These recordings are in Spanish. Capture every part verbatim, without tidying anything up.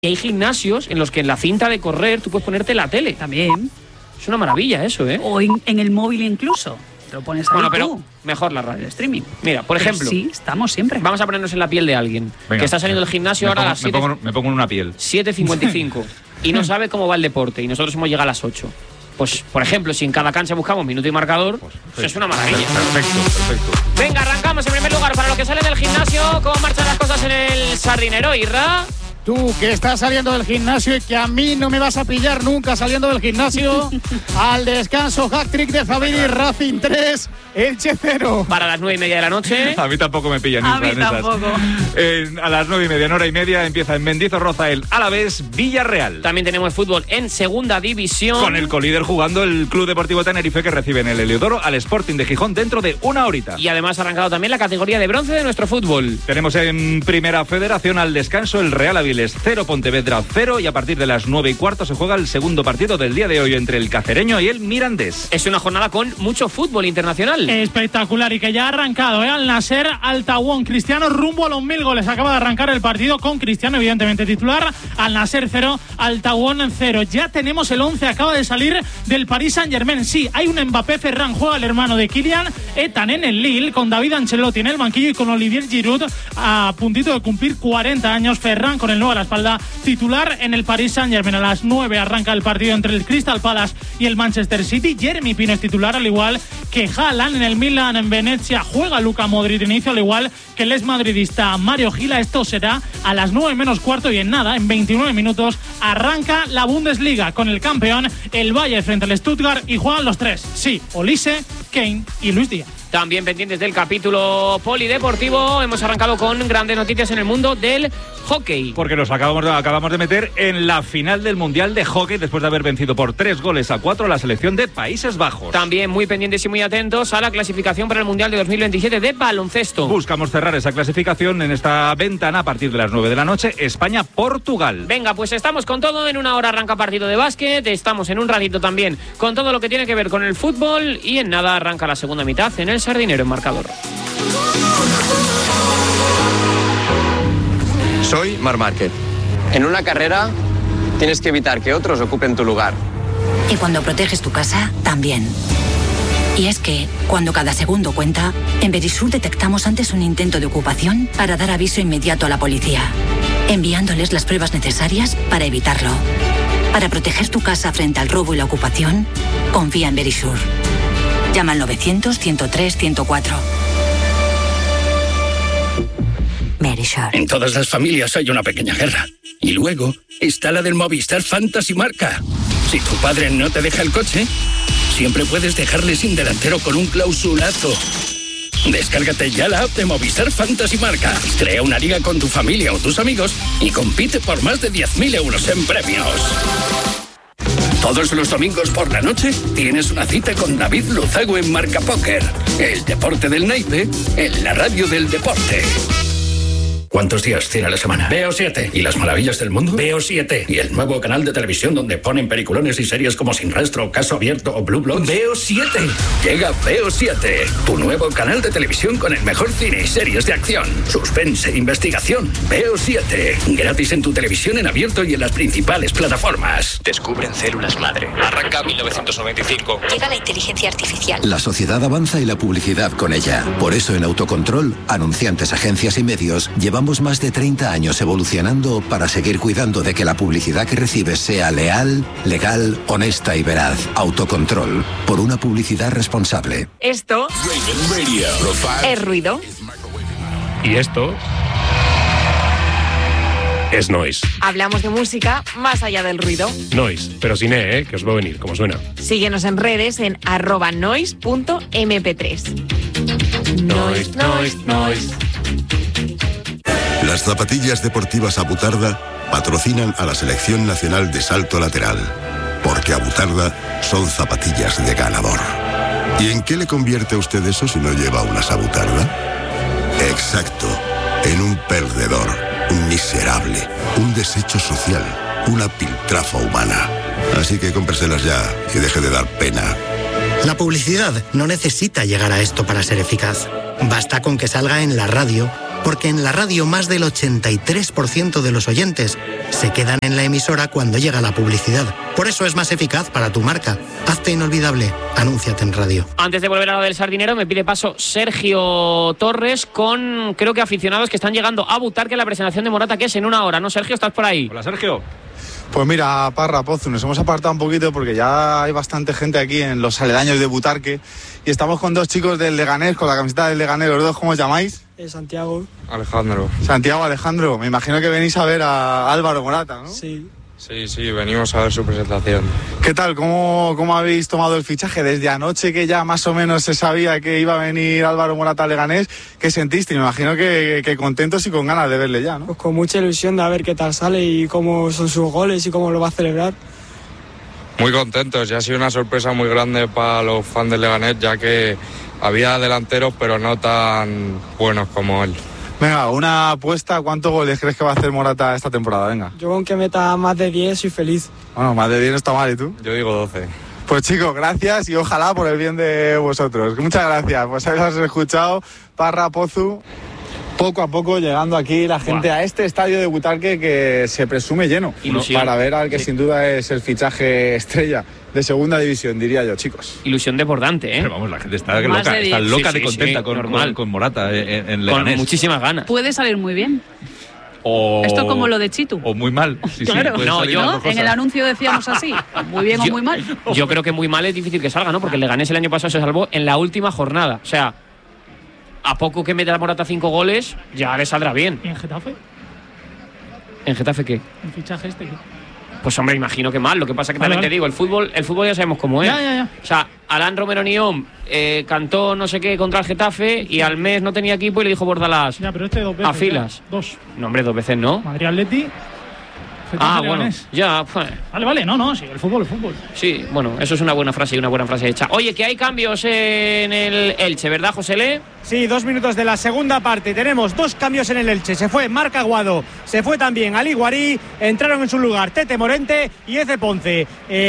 Y hay gimnasios en los que en la cinta de correr tú puedes ponerte la tele. También. Es una maravilla eso, ¿eh? O en, en el móvil incluso. Te lo pones ahí Bueno, pero tú, mejor la radio. el streaming. Mira, por Pero ejemplo, sí, estamos siempre. vamos a ponernos en la piel de alguien Venga, que está saliendo del gimnasio me ahora pongo, a las siete, me, pongo, me pongo en una piel. siete cincuenta y cinco y no sabe cómo va el deporte y nosotros hemos llegado a las ocho. Pues, por ejemplo, si en cada cancha buscamos minuto y marcador, pues, pues es una maravilla. Perfecto, perfecto. Venga, arrancamos en primer lugar para los que salen del gimnasio. ¿Cómo marchan las cosas en el Sardinero, Irra? Tú, que estás saliendo del gimnasio y que a mí no me vas a pillar nunca saliendo del gimnasio. Al descanso, hat-trick de Zaviri, Racing tres, Elche cero. Para las nueve y media de la noche. A mí tampoco me pillan A nunca mí en esas. tampoco. En- a las nueve y media, en hora y media, empieza en Mendizorroza el Alavés Villarreal. También tenemos fútbol en segunda división. Con el colíder jugando el Club Deportivo Tenerife, que recibe en el Heliodoro al Sporting de Gijón dentro de una horita. Y además ha arrancado también la categoría de bronce de nuestro fútbol. Tenemos en Primera Federación al descanso el Real Avilés cero, Pontevedra cero, y a partir de las nueve y cuarto se juega el segundo partido del día de hoy entre el Cacereño y el Mirandés. Es una jornada con mucho fútbol internacional. Espectacular y que ya ha arrancado, ¿eh? Al Nasser Al Tawón. Cristiano rumbo a los mil goles. Acaba de arrancar el partido con Cristiano, evidentemente titular. Al Nasser cero, Al Tawón cero. Ya tenemos el once, acaba de salir del Paris Saint-Germain. Sí, hay un Mbappé. Ferran juega el hermano de Kylian, Etan en el Lille, con David Ancelotti en el banquillo y con Olivier Giroud a puntito de cumplir cuarenta años. Ferran con el nuevo a la espalda, titular en el Paris Saint-Germain. A las nueve arranca el partido entre el Crystal Palace y el Manchester City. Jeremy Pino es titular, al igual que Haaland en el Milan. En Venecia juega Luka Modric de inicio, al igual que el ex madridista Mario Gila. Esto será a las nueve menos cuarto y en nada, en veintinueve minutos, arranca la Bundesliga con el campeón, el Bayern, frente al Stuttgart, y juegan los tres. Sí, Olise, Kane y Luis Díaz. También pendientes del capítulo polideportivo, hemos arrancado con grandes noticias en el mundo del hockey. Porque nos acabamos de, acabamos de meter en la final del Mundial de Hockey después de haber vencido por tres goles a cuatro a la selección de Países Bajos. También muy pendientes y muy atentos a la clasificación para el Mundial de dos mil veintisiete de baloncesto. Buscamos cerrar esa clasificación en esta ventana a partir de las nueve de la noche, España-Portugal. Venga, pues estamos con todo. En una hora arranca partido de básquet. Estamos en un ratito también con todo lo que tiene que ver con el fútbol. Y en nada arranca la segunda mitad en el Sardinero en marcador. Soy Marc Márquez. En una carrera tienes que evitar que otros ocupen tu lugar. Y cuando proteges tu casa, también. Y es que, cuando cada segundo cuenta, en Verisur detectamos antes un intento de ocupación para dar aviso inmediato a la policía, enviándoles las pruebas necesarias para evitarlo. Para proteger tu casa frente al robo y la ocupación, confía en Verisur. Llama al novecientos, ciento tres, ciento cuatro. Verisur. En todas las familias hay una pequeña guerra. Y luego está la del Movistar Fantasy Marca. Si tu padre no te deja el coche, siempre puedes dejarle sin delantero con un clausulazo. Descárgate ya la app de Movistar Fantasy Marca. Crea una liga con tu familia o tus amigos y compite por más de diez mil euros en premios. Todos los domingos por la noche tienes una cita con David Luzago en Marca Póker. El deporte del naipe en la radio del deporte. ¿Cuántos días tiene la semana? Veo siete. ¿Y las maravillas del mundo? Veo siete. ¿Y el nuevo canal de televisión donde ponen peliculones y series como Sin Rastro, Caso Abierto o Blue Bloods? Veo siete. Llega Veo siete, tu nuevo canal de televisión con el mejor cine y series de acción, suspense, investigación. Veo siete. Gratis en tu televisión en abierto y en las principales plataformas. Descubren células madre. Arranca mil novecientos noventa y cinco. Llega la inteligencia artificial. La sociedad avanza y la publicidad con ella. Por eso en Autocontrol, anunciantes, agencias y medios, llevamos más de treinta años evolucionando para seguir cuidando de que la publicidad que recibes sea leal, legal, honesta y veraz. Autocontrol, por una publicidad responsable. Esto es ruido. Y esto es noise. Hablamos de música más allá del ruido. Noise, pero sin E, ¿eh? Que os va a venir, como suena. Síguenos en redes en arroba noise punto eme pe tres. Noise, noise, noise. Las zapatillas deportivas Abutarda patrocinan a la Selección Nacional de Salto Lateral, porque Abutarda son zapatillas de ganador. ¿Y en qué le convierte a usted eso si no lleva unas Abutarda? Exacto, en un perdedor, un miserable, un desecho social, una piltrafa humana. Así que cómpreselas ya y deje de dar pena. La publicidad no necesita llegar a esto para ser eficaz. Basta con que salga en la radio, porque en la radio más del ochenta y tres por ciento de los oyentes se quedan en la emisora cuando llega la publicidad. Por eso es más eficaz para tu marca. Hazte inolvidable. Anúnciate en radio. Antes de volver a lo del Sardinero, me pide paso Sergio Torres con, creo que aficionados que están llegando a Butarque en la presentación de Morata, que es en una hora, ¿no, Sergio? ¿Estás por ahí? Hola, Sergio. Pues mira, Parra, Pozu, nos hemos apartado un poquito porque ya hay bastante gente aquí en los aledaños de Butarque y estamos con dos chicos del Leganés, con la camiseta del Leganés. ¿Los dos cómo os llamáis? Eh, Santiago. Alejandro. Santiago, Alejandro. Me imagino que venís a ver a Álvaro Morata, ¿no? Sí. Sí, sí, venimos a ver su presentación. ¿Qué tal? ¿Cómo, cómo habéis tomado el fichaje? Desde anoche que ya más o menos se sabía que iba a venir Álvaro Morata al Leganés, ¿qué sentiste? Me imagino que, que contentos y con ganas de verle ya, ¿no? Pues con mucha ilusión de a ver qué tal sale y cómo son sus goles y cómo lo va a celebrar. Muy contentos, ya ha sido una sorpresa muy grande para los fans del Leganés, ya que había delanteros pero no tan buenos como él. Venga, una apuesta, ¿cuántos goles crees que va a hacer Morata esta temporada? Venga. Yo con que meta más de diez soy feliz. Bueno, más de diez no está mal, ¿y tú? Yo digo doce. Pues chicos, gracias y ojalá por el bien de vosotros. Muchas gracias, pues ahí os he escuchado, Parra, Pozu. Poco a poco llegando aquí la gente Buah. a este estadio de Butarque que se presume lleno. Ilusión. Para ver al que sí. sin duda es el fichaje estrella de segunda división, diría yo, chicos. Ilusión desbordante, ¿eh? Pero vamos, la gente está loca, está loca sí, sí, de contenta sí, con, con, con Morata en, en Leganés. Con muchísimas ganas. Puede salir muy bien. O, Esto como lo de Chitu. O muy mal. Sí, claro, sí, no, yo, ¿no? En el anuncio decíamos así, muy bien yo, o muy mal. Yo creo que muy mal es difícil que salga, ¿no? Porque el Leganés el año pasado se salvó en la última jornada. O sea, a poco que meta Morata cinco goles, ya le saldrá bien. ¿Y en Getafe? ¿En Getafe qué? ¿El fichaje este qué? Pues hombre, imagino que mal. Lo que pasa que vale, también vale. te digo, el fútbol, el fútbol ya sabemos cómo es. Ya, ya, ya. O sea, Alan Romero Nión eh, cantó no sé qué contra el Getafe y al mes no tenía equipo y le dijo Bordalás. Ya, pero este dos veces. A filas. Ya. Dos. No, hombre, dos veces no. Madrid Atleti. Ah, bueno, ya. Pues. Vale, vale, no, no, sí, el fútbol, el fútbol. Sí, bueno, eso es una buena frase y una buena frase hecha. Oye, que hay cambios en el Elche, ¿verdad, José Le? Sí, dos minutos de la segunda parte. Tenemos dos cambios en el Elche. Se fue Marc Aguado, se fue también Ali Guarí, entraron en su lugar Tete Morente y Eze Ponce.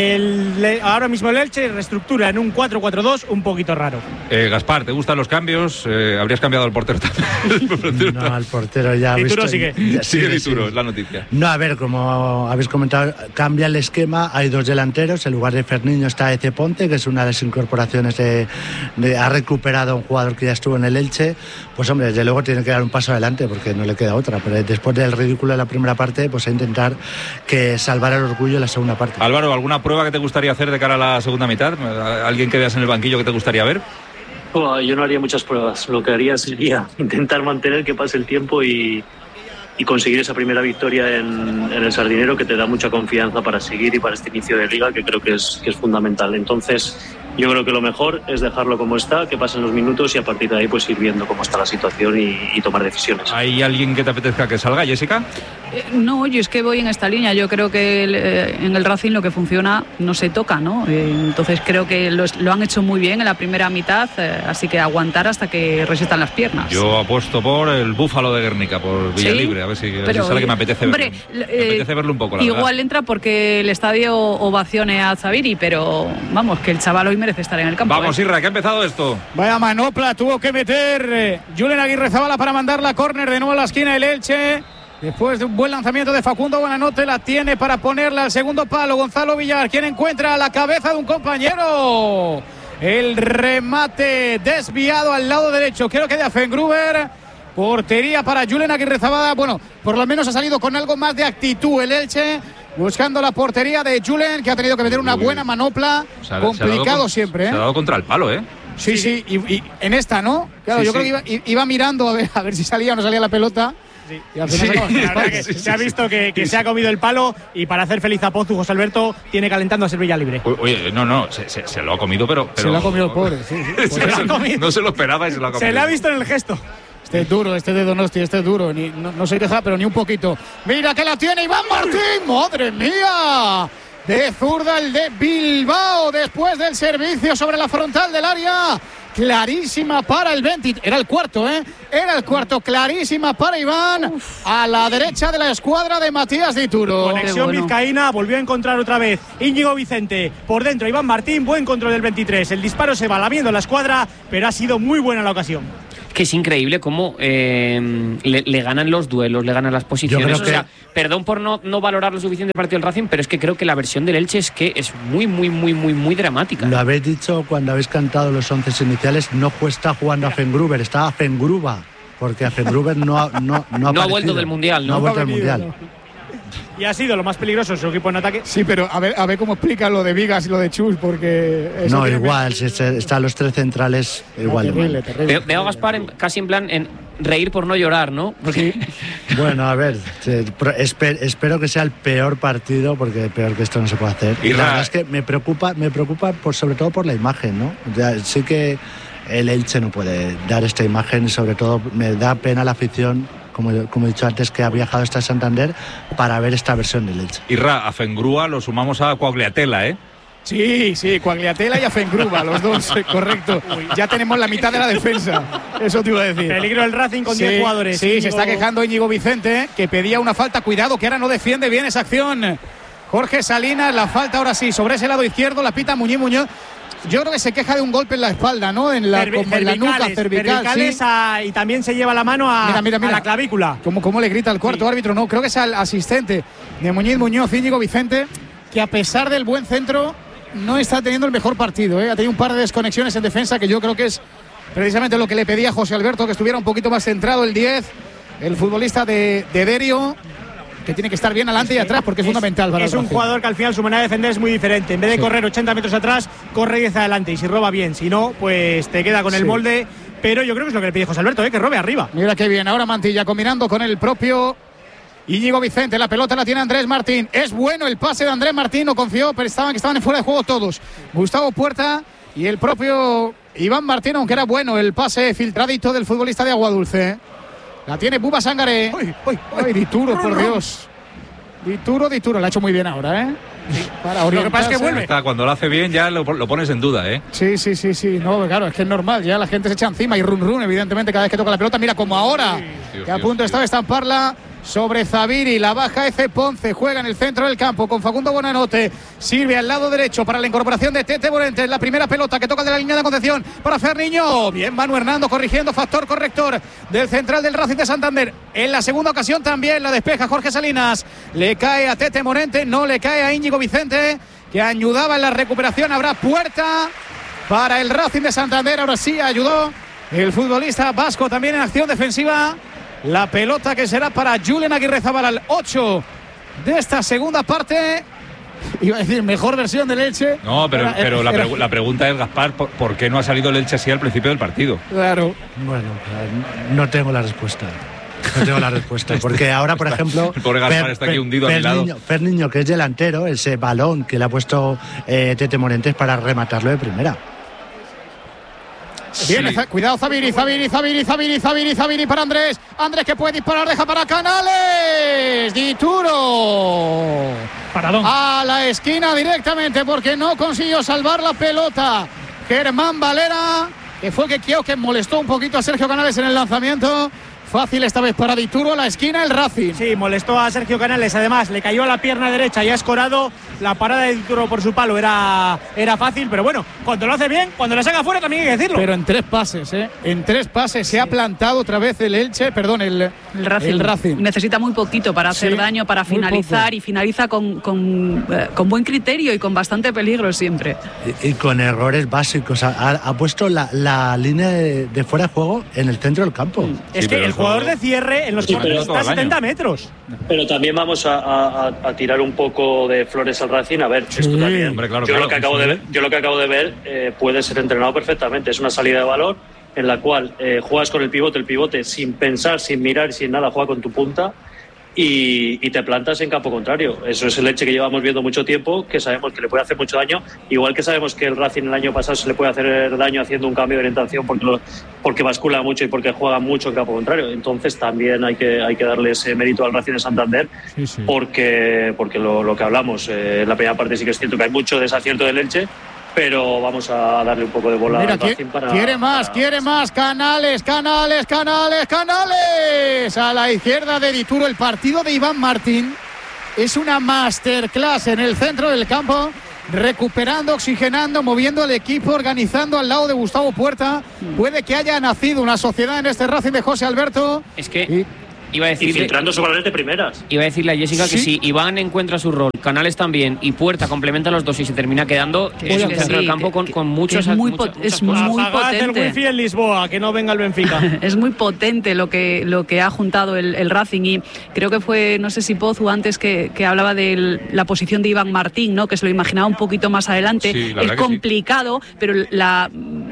El, ahora mismo el Elche reestructura en un cuatro cuatro dos un poquito raro. Eh, Gaspar, ¿te gustan los cambios? Eh, ¿Habrías cambiado al portero también? No, al portero ya. Dituro sigue. Ya, sigue Dituro, es la noticia. No, a ver, como habéis comentado, cambia el esquema. Hay dos delanteros. En lugar de Ferniño está Eze Ponte, que es una de las incorporaciones de, de ha recuperado a un jugador que ya estuvo en el Elche. Pues hombre, desde luego tiene que dar un paso adelante porque no le queda otra. Pero después del ridículo de la primera parte, pues a intentar que salvar el orgullo en la segunda parte. Álvaro, ¿alguna prueba que te gustaría hacer de cara a la segunda mitad? ¿Alguien que veas en el banquillo que te gustaría ver? Oh, yo no haría muchas pruebas. Lo que haría sería intentar mantener que pase el tiempo y, y conseguir esa primera victoria en, en el Sardinero, que te da mucha confianza para seguir y para este inicio de liga, que creo que es, que es fundamental. Entonces, yo creo que lo mejor es dejarlo como está, que pasen los minutos y a partir de ahí pues ir viendo cómo está la situación y, y tomar decisiones. ¿Hay alguien que te apetezca que salga, Jessica? Eh, no, yo es que voy en esta línea. Yo creo que el, eh, en el Racing lo que funciona no se toca, ¿no? Eh, entonces creo que lo, lo han hecho muy bien en la primera mitad, eh, así que aguantar hasta que resistan las piernas. Yo apuesto por el Búfalo de Guernica, por Villalibre, ¿sí? a ver si, a ver si sale, que me apetece hombre, verlo. Eh, me apetece verlo un poco, la igual verdad. entra porque el estadio ovacione a Zaviri, pero vamos, que el chaval hoy merece estar en el campo. Vamos, ¿eh? Irra, que ha empezado esto. Vaya manopla, tuvo que meter eh, Julen Aguirre Zabala para mandar la córner de nuevo a la esquina del Elche. Después de un buen lanzamiento de Facundo Buenanote, la tiene para ponerla al segundo palo Gonzalo Villar, quien encuentra la cabeza de un compañero. El remate desviado al lado derecho, creo que de Afengruber. Portería para Julen Aguirre Zabala. Bueno, por lo menos ha salido con algo más de actitud el Elche, buscando la portería de Julen, que ha tenido que meter una buena manopla. Se ha, complicado se ha con, siempre, ¿eh? Se ha dado contra el palo, ¿eh? Sí, sí, sí y, y en esta, ¿no? Claro, sí, yo sí. creo que iba, iba mirando a ver, a ver si salía o no salía la pelota. Sí. Y al final sí, la verdad que sí, se ha visto que, que sí. se ha comido el palo, y para hacer feliz a Pozu, José Alberto tiene calentando a ser Villalibre. Oye, no, no, se, se, se lo ha comido, pero, pero... Se lo ha comido el pobre, sí. sí. se lo ha comido. No se lo esperaba y se lo ha comido. Se le ha visto en el gesto. Este es duro, este de Donosti, este es duro. Ni, no, no se queja, pero ni un poquito. Mira que la tiene Iván Martín, madre mía. De zurda el de Bilbao, después del servicio sobre la frontal del área. Clarísima para el veinte. Era el cuarto, ¿eh? Era el cuarto. Clarísima para Iván. Uf. A la derecha de la escuadra de Matías Dituro. Conexión bueno. vizcaína. Volvió a encontrar otra vez Íñigo Vicente. Por dentro Iván Martín. Buen control del veintitrés. El disparo se va lamiendo la escuadra, pero ha sido muy buena la ocasión. que es increíble cómo eh, le, le ganan los duelos, le ganan las posiciones. Yo creo o sea, que... perdón por no, no valorar lo suficiente el partido del Racing, pero es que creo que la versión del Elche es que es muy, muy, muy, muy, muy dramática. Lo habéis dicho cuando habéis cantado los once iniciales, no está jugando a Fengruber, está a Fengruba, porque a Fengruber no ha, no, no ha, no ha vuelto del Mundial, ¿no? No ha vuelto no ha del venido, Mundial. No. Y ha sido lo más peligroso en su equipo en ataque. Sí, pero a ver, a ver cómo explica lo de Vigas y lo de Chus, porque... Eso No, tiene... igual, si están los tres centrales, igual. No, terrible, igual. terrible, Veo, terrible. veo a Gaspar en, casi en plan en reír por no llorar, ¿no? Porque... Sí. Bueno, a ver, esper, espero que sea el peor partido, porque peor que esto no se puede hacer. Y, y la verdad es que me preocupa, me preocupa por, sobre todo por la imagen, ¿no? Ya, sí que el Elche no puede dar esta imagen y sobre todo me da pena la afición, como, como he dicho antes, que ha viajado hasta Santander para ver esta versión del Elche. Y Ra, a Fengrúa lo sumamos a Coagliatella, ¿eh? Sí, sí, Coagliatella y a Fengruba, los dos, correcto. Ya tenemos la mitad de la defensa, eso te iba a decir. Peligro el Racing con diez sí, jugadores. Sí, Íñigo... se está quejando Íñigo Vicente, que pedía una falta. Cuidado, que ahora no defiende bien esa acción. Jorge Salinas, la falta ahora sí, sobre ese lado izquierdo, la pita Muñiz Muñoz. Yo creo que se queja de un golpe en la espalda, ¿no? En la, Cervi como en la nuca cervical. cervicales sí. a, y también se lleva la mano a, mira, mira, mira. a la clavícula. ¿Cómo, cómo le grita al cuarto sí. árbitro? No, creo que es al asistente de Muñiz Muñoz, Íñigo Vicente, que a pesar del buen centro, no está teniendo el mejor partido, ¿eh? Ha tenido un par de desconexiones en defensa que yo creo que es precisamente lo que le pedía a José Alberto, que estuviera un poquito más centrado el diez, el futbolista de, de Derio, que tiene que estar bien adelante y atrás porque es, es fundamental para es un jugador que al final su manera de defender es muy diferente. En vez de sí. correr ochenta metros atrás, corre diez adelante y si roba bien, si no, pues te queda con sí. el molde. Pero yo creo que es lo que le pide José Alberto, ¿eh? Que robe arriba. Mira qué bien, ahora Mantilla combinando con el propio Íñigo Vicente, la pelota la tiene Andrés Martín. Es bueno el pase de Andrés Martín, no confió, pero estaban que estaban en fuera de juego todos. Gustavo Puerta y el propio Iván Martín, aunque era bueno el pase filtradito del futbolista de Aguadulce. La tiene Buba Sangaré. Ay, ay, ay, Dituro, por Dios. Dituro, Dituro, la ha hecho muy bien ahora, ¿eh? Sí. Para lo que pasa es que vuelve. Está, cuando lo hace bien ya lo, lo pones en duda, ¿eh? Sí, sí, sí, sí. No, claro, es que es normal. Ya la gente se echa encima y run run, evidentemente, cada vez que toca la pelota. Mira como ahora, Dios, que a punto Dios, está de estamparla sobre Zaviri. La baja F. Ponce, juega en el centro del campo con Facundo Buenanote. Sirve al lado derecho para la incorporación de Tete Morentes. La primera pelota que toca de la línea de contención para Ferniño. Bien, Manu Hernando corrigiendo, factor corrector del central del Racing de Santander. En la segunda ocasión también la despeja Jorge Salinas. Le cae a Tete Morente, no le cae a Íñigo Vicente, que ayudaba en la recuperación. Habrá puerta para el Racing de Santander. Ahora sí ayudó el futbolista vasco también en acción defensiva. La pelota que será para Julen Aguirre Zabala, al ocho de esta segunda parte. Iba a decir, mejor versión del Elche. No, pero, era, pero era, la, pregu- la pregunta es, Gaspar, ¿por, ¿por qué no ha salido el Elche así al principio del partido? Claro. Bueno, no tengo la respuesta. No tengo la respuesta. Porque ahora, por ejemplo, el pobre Gaspar está aquí hundido a mi lado. Ferniño, que es delantero, ese balón que le ha puesto eh, Tete Morentes para rematarlo de primera. Viene, sí. Cuidado Zaviri, Zaviri, Zaviri, Zaviri, Zaviri, Zaviri para Andrés. Andrés que puede disparar, deja para Canales. Dituro. Paradón. A la esquina directamente porque no consiguió salvar la pelota. Germán Valera, que fue que creo que molestó un poquito a Sergio Canales en el lanzamiento. Fácil esta vez para Dituro, la esquina, el Racing. Sí, molestó a Sergio Canales, además le cayó a la pierna derecha y ha escorado. La parada de Dituro por su palo era, era fácil, pero bueno, cuando lo hace bien, cuando lo saca fuera también hay que decirlo. Pero en tres pases, ¿eh? En tres pases sí. Se ha plantado otra vez el Elche, perdón, el, el, Racing. el Racing. Necesita muy poquito para hacer sí, daño, para finalizar y finaliza con, con, eh, con buen criterio y con bastante peligro siempre. Y, y con errores básicos. Ha, ha puesto la, la línea de, de fuera de juego en el centro del campo. Es sí, que el jugador de cierre en los sí, corners está a setenta metros. Pero también vamos a, a, a tirar un poco de flores al Racing. A ver, sí, esto también. Hombre, claro, yo, claro, lo que acabo sí. de ver, yo lo que acabo de ver eh, puede ser entrenado perfectamente. Es una salida de valor en la cual eh, juegas con el pivote, el pivote sin pensar, sin mirar y sin nada, juega con tu punta. Y, y te plantas en campo contrario. Eso es el Elche que llevamos viendo mucho tiempo, que sabemos que le puede hacer mucho daño, igual que sabemos que el Racing el año pasado se le puede hacer daño haciendo un cambio de orientación porque, lo, porque bascula mucho y porque juega mucho en campo contrario. Entonces también hay que, hay que darle ese mérito al Racing de Santander, sí, sí. porque, porque lo, lo que hablamos, eh, en la primera parte sí que es cierto que hay mucho desacierto del Elche, pero vamos a darle un poco de bola Mira, al Racing para... Quiere más, para... quiere más, Canales, Canales, Canales, Canales. A la izquierda de Dituro, el partido de Iván Martín es una masterclass en el centro del campo. recuperando, oxigenando, moviendo el equipo, organizando al lado de Gustavo Puerta. Puede que haya nacido una sociedad en este Racing de José Alberto. Es que... Y, Iba a decirle, y filtrando sobre de primeras. Iba a decirle a Jessica ¿Sí? que si Iván encuentra su rol, Canales también, y Puerta complementa a los dos y se termina quedando, que es un centro del campo con, con muchos... Es muy, muchas, pot es muchas muy Apagad potente. el wifi en Lisboa, que no venga el Benfica. Es muy potente lo que, lo que ha juntado el, el Racing, y creo que fue, no sé si Pozu antes que, que hablaba de la posición de Iván Martín, ¿no? Que se lo imaginaba un poquito más adelante. Sí, es complicado, sí. Pero la,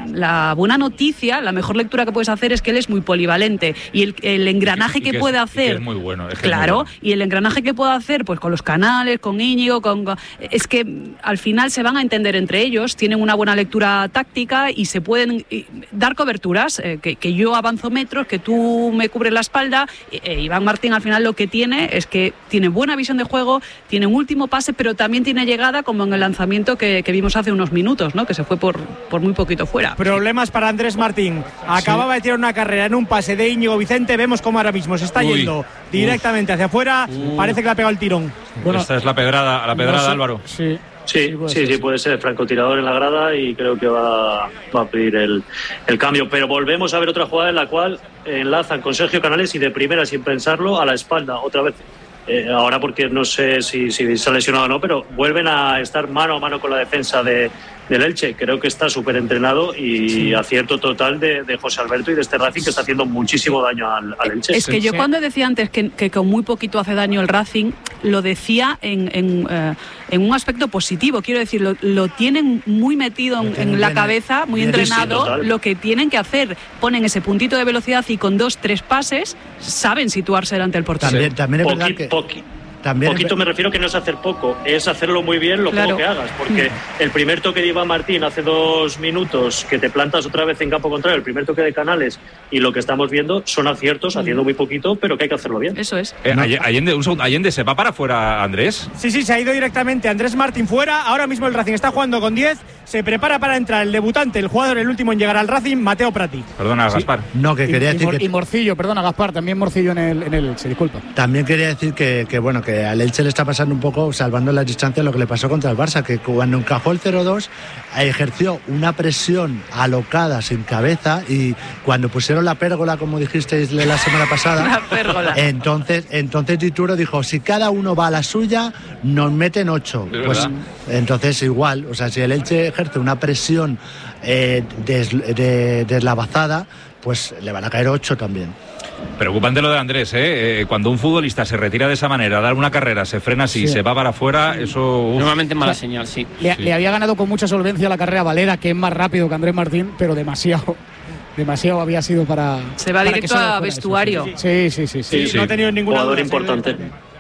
la buena noticia, la mejor lectura que puedes hacer es que él es muy polivalente, y el, el engranaje y que, y que, que puede es, hacer... Y que es muy bueno. Es que claro, es muy bueno. Y el engranaje que puede hacer pues con los Canales, con Íñigo, con, con, es que al final se van a entender entre ellos, tienen una buena lectura táctica y se pueden y, dar coberturas, eh, que, que yo avanzo metros, que tú me cubres la espalda. eh, Iván Martín al final lo que tiene es que tiene buena visión de juego, tiene un último pase, pero también tiene llegada, como en el lanzamiento que, que vimos hace unos minutos, ¿no? Que se fue por, por muy poquito fuera. Problemas para Andrés Martín. Acababa sí. de tirar una carrera en un pase de Íñigo Vicente, vemos cómo ahora mismo se está Uy. yendo directamente hacia afuera, uh. parece que le ha pegado el tirón. Bueno, esta es la pedrada, la pedrada, no sé. Álvaro. Sí. Sí, sí, sí, puede ser francotirador en la grada y creo que va, va a pedir el, el cambio. Pero volvemos a ver otra jugada en la cual enlazan con Sergio Canales y de primera, sin pensarlo, a la espalda, otra vez. Eh, ahora porque no sé si, si se ha lesionado o no, pero vuelven a estar mano a mano con la defensa de, del Elche. Creo que está súper entrenado y sí. acierto total de, de José Alberto y de este Racing que está haciendo muchísimo daño al, al Elche. Es que yo sí. cuando decía antes que, que con muy poquito hace daño el Racing, lo decía en, en, eh, en un aspecto positivo. Quiero decir, lo, lo tienen muy metido en, en la cabeza, muy entrenado, sí, lo que tienen que hacer. Ponen ese puntito de velocidad y con dos, tres pases saben situarse delante del portero. También, también es Poqui, verdad que... Poqui. También Poquito es... me refiero que no es hacer poco, es hacerlo muy bien lo claro. poco que hagas, porque mm. el primer toque de Iván Martín hace dos minutos que te plantas otra vez en campo contrario, el primer toque de Canales y lo que estamos viendo son aciertos, mm. haciendo muy poquito, pero que hay que hacerlo bien. Eso es. Eh, Allende, un segundo, Allende, ¿se va para afuera Andrés? Sí, sí, se ha ido directamente Andrés Martín fuera, ahora mismo el Racing está jugando con diez, se prepara para entrar el debutante, el jugador, el último en llegar al Racing, Mateo Prati. Perdona, sí. Gaspar. No, que quería y, decir y, que... y Morcillo, perdona, Gaspar, también Morcillo en el, en el Elche, disculpa. También quería decir que, que bueno, que al Elche le está pasando un poco, salvando las distancias, lo que le pasó contra el Barça, que cuando encajó el cero dos ejerció una presión alocada, sin cabeza, y cuando pusieron la pérgola, como dijisteis la semana pasada, la pérgola. entonces entonces Dituro dijo, si cada uno va a la suya, nos meten ocho. ¿Es pues verdad? Entonces igual, o sea, si el Elche ejerce una presión eh, des, de, deslavazada, pues le van a caer ocho también. Preocupante lo de Andrés, ¿eh? Cuando un futbolista se retira de esa manera, dar una carrera, se frena así, sí. se va para afuera, eso... Uf. Normalmente mala señal, sí. Le, sí. le había ganado con mucha solvencia la carrera Valera, que es más rápido que Andrés Martín, pero demasiado. Demasiado había sido para... Se va para directo a vestuario. Sí, sí, sí. sí, sí, sí. sí. No ha tenido ningún jugador importante.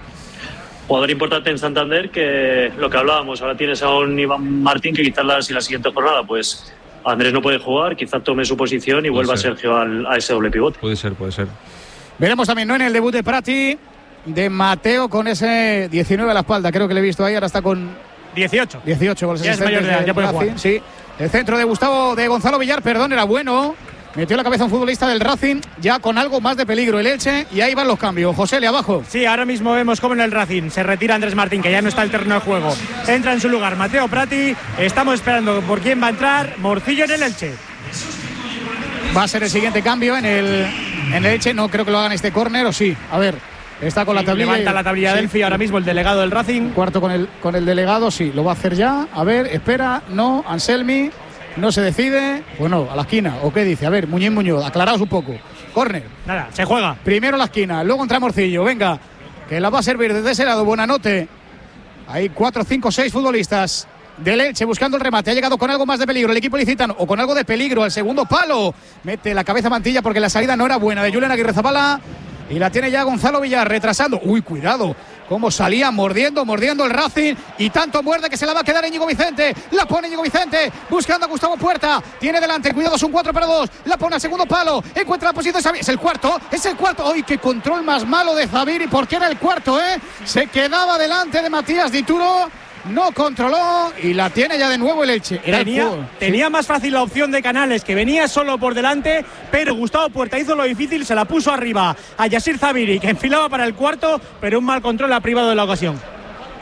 Jugador importante en Santander, que lo que hablábamos, ahora tienes a un Iván Martín que quizás la, si la siguiente jornada, pues Andrés no puede jugar, quizás tome su posición y puede vuelva ser. Sergio al, a ese doble pivote. Puede ser, puede ser. Veremos también, ¿no?, en el debut de Prati, de Mateo con ese diecinueve a la espalda, creo que le he visto ahí, ahora está con dieciocho. dieciocho con los ya es mayor de edad, ya puede jugar. Sí. El centro de Gustavo, de Gonzalo Villar, perdón, era bueno. Metió la cabeza un futbolista del Racing, ya con algo más de peligro el Elche, y ahí van los cambios. José, le abajo. Sí, ahora mismo vemos cómo en el Racing se retira Andrés Martín, que ya no está en el terreno de juego. Entra en su lugar Mateo Prati, estamos esperando por quién va a entrar, Morcillo en el Elche. Va a ser el siguiente cambio en el, en el Elche, no creo que lo hagan este córner, o sí, a ver. Está con sí, la tablilla. Levanta la tablilla del sí. Delphi ahora mismo el delegado del Racing. Cuarto con el, con el delegado, sí, lo va a hacer ya. A ver, espera, no, Anselmi. No se decide, bueno, a la esquina, ¿o qué dice? A ver, Muñiz Muñoz, aclaraos un poco. Córner. Nada, se juega. Primero la esquina, luego entra Morcillo, venga, que la va a servir desde ese lado, Buenanote. Hay cuatro, cinco, seis futbolistas del Elche buscando el remate. Ha llegado con algo más de peligro el equipo licitano, o con algo de peligro al segundo palo. Mete la cabeza Mantilla porque la salida no era buena de Julen Aguirre Zabala. Y la tiene ya Gonzalo Villar retrasando. Uy, cuidado. Cómo salía mordiendo, mordiendo el Racing. Y tanto muerde que se la va a quedar Íñigo Vicente. La pone Íñigo Vicente. Buscando a Gustavo Puerta. Tiene delante. Cuidado, es un cuatro para dos. La pone al segundo palo. Encuentra la posición de Xavi. Es el cuarto. Es el cuarto. ¡Uy, qué control más malo de Xavi! ¿Y por qué era el cuarto, eh? Se quedaba delante de Matías Dituro. No controló y la tiene ya de nuevo el Elche. Era tenía, el tenía sí. más fácil la opción de Canales, que venía solo por delante, pero Gustavo Puerta hizo lo difícil, se la puso arriba a Yasir Zabiri, que enfilaba para el cuarto, pero un mal control ha privado de la ocasión.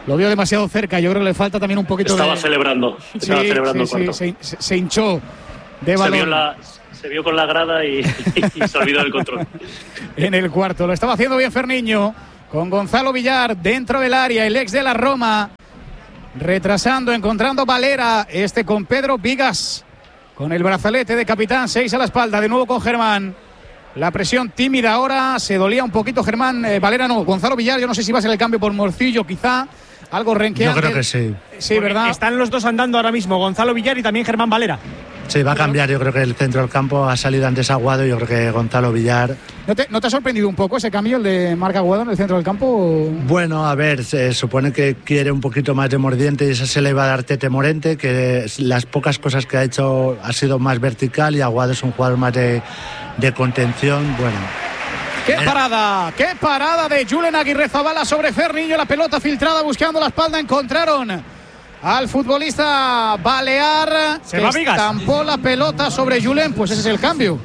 Lo vio demasiado cerca, yo creo que le falta también un poquito estaba de... Celebrando, estaba sí, celebrando sí, el cuarto. sí, se, se hinchó de se balón. Vio la, se vio con la grada y, y se olvidó del control. En el cuarto, lo estaba haciendo bien Ferniño, con Gonzalo Villar dentro del área, el ex de la Roma, retrasando, encontrando Valera, este con Pedro Vigas, con el brazalete de capitán, seis a la espalda, de nuevo con Germán. La presión tímida ahora, se dolía un poquito Germán, eh, Valera no, Gonzalo Villar, yo no sé si va a ser el cambio por Morcillo quizá, algo renqueante. Yo creo que sí. Sí, Porque ¿verdad? están los dos andando ahora mismo, Gonzalo Villar y también Germán Valera. Sí, va a cambiar, yo creo que el centro del campo ha salido antes Aguado, yo creo que Gonzalo Villar... ¿No te, ¿No te ha sorprendido un poco ese cambio, el de Marc Aguado en el centro del campo? Bueno, a ver, se supone que quiere un poquito más de mordiente y esa se le va a dar Tete Morente, que las pocas cosas que ha hecho ha sido más vertical y Aguado es un jugador más de, de contención, bueno... ¡Qué parada! ¡Qué parada de Julen Aguirre Zabala sobre Ferniño! La pelota filtrada buscando la espalda. Encontraron al futbolista Balear. Se va Vigas. Estampó la pelota sobre Julen. Pues ese es el cambio.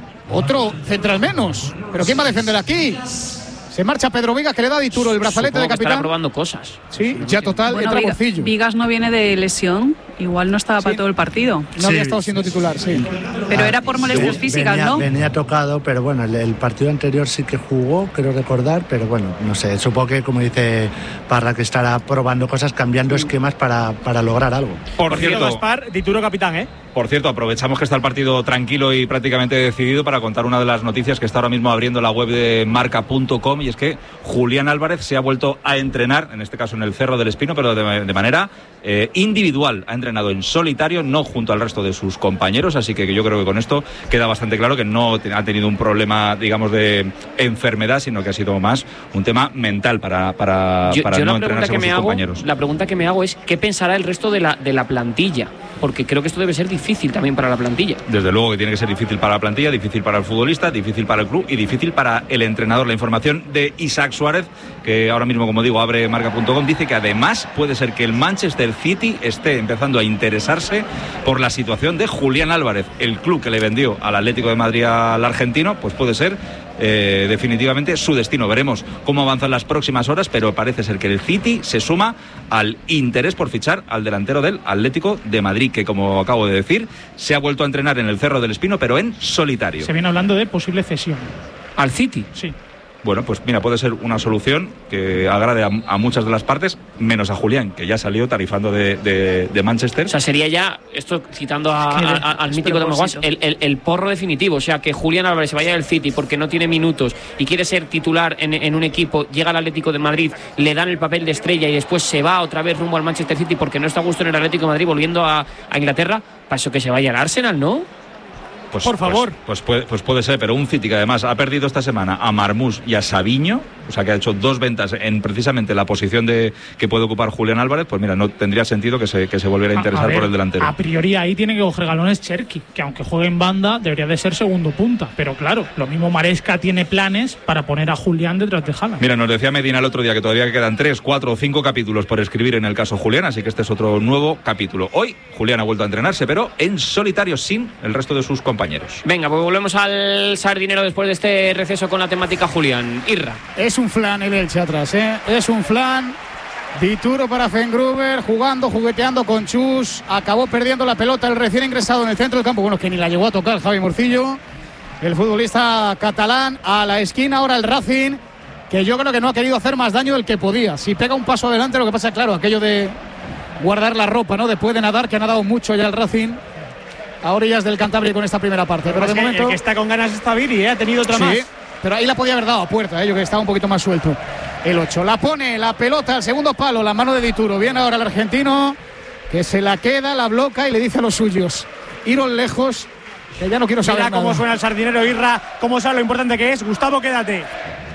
Otro central menos. ¿Pero quién va a defender aquí? Se marcha Pedro Vigas, que le da Dituro el brazalete Supongo de que estará capitán. probando cosas. Sí, ya total, Bueno, entra Viga- Morcillo. Vigas no viene de lesión, igual no estaba para todo el partido. No había estado siendo titular, sí. Pero era por molestias físicas, venía, ¿no? Venía tocado, pero bueno, el, el partido anterior sí que jugó, creo recordar, pero bueno, no sé, supongo que como dice Parra, que estará probando cosas, cambiando esquemas para, para lograr algo. Por cierto, Gaspar, Dituro capitán, ¿eh? Por cierto, aprovechamos que está el partido tranquilo y prácticamente decidido para contar una de las noticias que está ahora mismo abriendo la web de marca punto com, y es que Julián Álvarez se ha vuelto a entrenar, en este caso en el Cerro del Espino, pero de, de manera eh, individual. Ha entrenado en solitario, no junto al resto de sus compañeros, así que yo creo que con esto queda bastante claro que no te, ha tenido un problema, digamos, de enfermedad, sino que ha sido más un tema mental para, para, Yo, para yo no la pregunta entrenarse que con me sus hago, compañeros. la pregunta que me hago es ¿qué pensará el resto de la, de la plantilla? Porque creo que esto debe ser difícil también para la plantilla. Desde luego que tiene que ser difícil para la plantilla, difícil para el futbolista, difícil para el club y difícil para el entrenador. La información de Isaac Suárez, que ahora mismo, como digo, abre marca punto com, dice que además puede ser que el Manchester City esté empezando a interesarse por la situación de Julián Álvarez. El club que le vendió al Atlético de Madrid al argentino, pues puede ser eh, definitivamente su destino. Veremos cómo avanzan las próximas horas, pero parece ser que el City se suma al interés por fichar al delantero del Atlético de Madrid, que, como acabo de decir, se ha vuelto a entrenar en el Cerro del Espino, pero en solitario. Se viene hablando de posible cesión. ¿Al City? Sí. Bueno, pues mira, puede ser una solución que agrade a, a muchas de las partes, menos a Julián, que ya salió tarifando de, de, de Manchester. O sea, sería ya, esto citando a, a, a, al mítico de Maguas, el, el, el porro definitivo. O sea, que Julián Álvarez se vaya del City porque no tiene minutos y quiere ser titular en, en un equipo, llega al Atlético de Madrid, le dan el papel de estrella y después se va otra vez rumbo al Manchester City porque no está a gusto en el Atlético de Madrid volviendo a, a Inglaterra. Para eso que se vaya al Arsenal, ¿no? Pues, por favor. Pues, pues, puede, pues puede ser, pero un City que además ha perdido esta semana a Marmús y a Sabiño, o sea que ha hecho dos ventas en precisamente la posición de que puede ocupar Julián Álvarez, pues mira, no tendría sentido que se, que se volviera a interesar A ver, por el delantero. A priori ahí tiene que coger galones Cherki, que aunque juegue en banda debería de ser segundo punta, pero claro, lo mismo Maresca tiene planes para poner a Julián detrás de Haaland. Mira, nos decía Medina el otro día que todavía quedan tres, cuatro o cinco capítulos por escribir en el caso Julián, así que este es otro nuevo capítulo. Hoy Julián ha vuelto a entrenarse, pero en solitario, sin el resto de sus compañeros. Venga, pues volvemos al Sardinero después de este receso con la temática Julián. Irra. Es un flan el Elche atrás, ¿eh? Es un flan. Dituro para Fengruber, jugando, jugueteando con Chus. Acabó perdiendo la pelota el recién ingresado en el centro del campo. Bueno, que ni la llegó a tocar Javi Morcillo, el futbolista catalán. A la esquina ahora el Racing, que yo creo que no ha querido hacer más daño del que podía. Si pega un paso adelante, lo que pasa, claro, aquello de guardar la ropa, ¿no? Después de nadar, que ha nadado mucho ya el Racing a orillas del Cantabria con esta primera parte. Pero de que momento el que está con ganas está Viri, ¿eh? Ha tenido otra sí, más. pero ahí la podía haber dado a puerta, ¿eh? Yo que estaba un poquito más suelto. El ocho la pone, la pelota al segundo palo, la mano de Dituro. Viene ahora el argentino, que se la queda, la bloca y le dice a los suyos: iros lejos, que ya no quiero saber Mira nada. cómo suena el Sardinero, Irra, cómo sabe lo importante que es. Gustavo, quédate.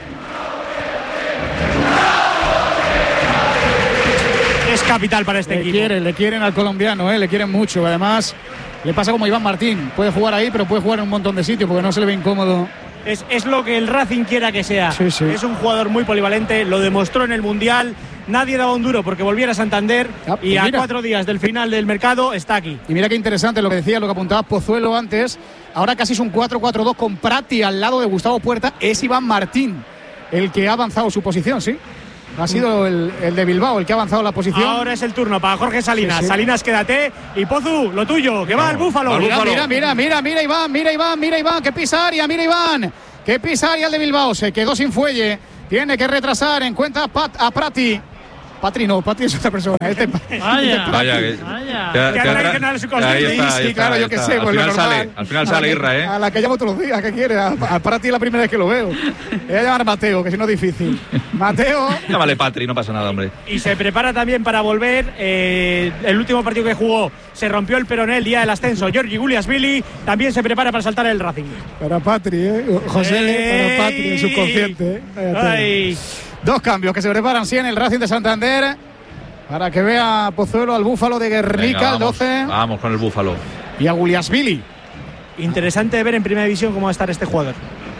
Es capital para este le equipo. Quieren, le quieren al colombiano, ¿eh? Le quieren mucho. Además, le pasa como Iván Martín. Puede jugar ahí, pero puede jugar en un montón de sitios porque no se le ve incómodo. Es, es lo que el Racing quiera que sea. Sí, sí. Es un jugador muy polivalente, lo demostró en el Mundial. Nadie daba un duro porque volviera a Santander Ah, y pues a mira. cuatro días del final del mercado está aquí. Y mira qué interesante lo que decía, lo que apuntaba Pozuelo antes. Ahora casi es un cuatro cuatro dos con Prati al lado de Gustavo Puerta. Es Iván Martín el que ha avanzado su posición, ¿sí? Ha sido el, el de Bilbao el que ha avanzado la posición. Ahora es el turno para Jorge Salinas. Sí, sí. Salinas, quédate. Y Pozu, lo tuyo, que no, va el Búfalo. Mira, mira, mira, mira, mira Iván, mira Iván, mira Iván, que pisa área, mira Iván, que pisa área el de Bilbao. Se quedó sin fuelle. Tiene que retrasar, encuentra a, Pat, a Prati. Patri no, Patri es otra persona. Este, vaya, este vaya, que, vaya. Que, que, que, que ahí está, ahí sí, claro, está, yo que sé. Al pues final, lo sale, al final sale Irra, ¿eh? A la que llamo todos los días, ¿qué quiere? A, a Prati es la primera vez que lo veo. Voy a llamar a Mateo, que si no es difícil. Mateo. Llámale Patri, no pasa nada, hombre. Y se prepara también para volver. Eh, el último partido que jugó se rompió el peroné el día del ascenso. Giorgi Guliasvili también se prepara para saltar el Racing. Para Patri, ¿eh? José, eh, para Patri, el subconsciente. ¿eh? Ay. Dos cambios que se preparan, sí, en el Racing de Santander. Para que vea Pozuelo al Búfalo de Guernica, el doce. Vamos con el Búfalo. Y a Guliasvili. Interesante ver en primera división cómo va a estar este jugador.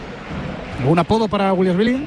¿Algún apodo para Guliasvili?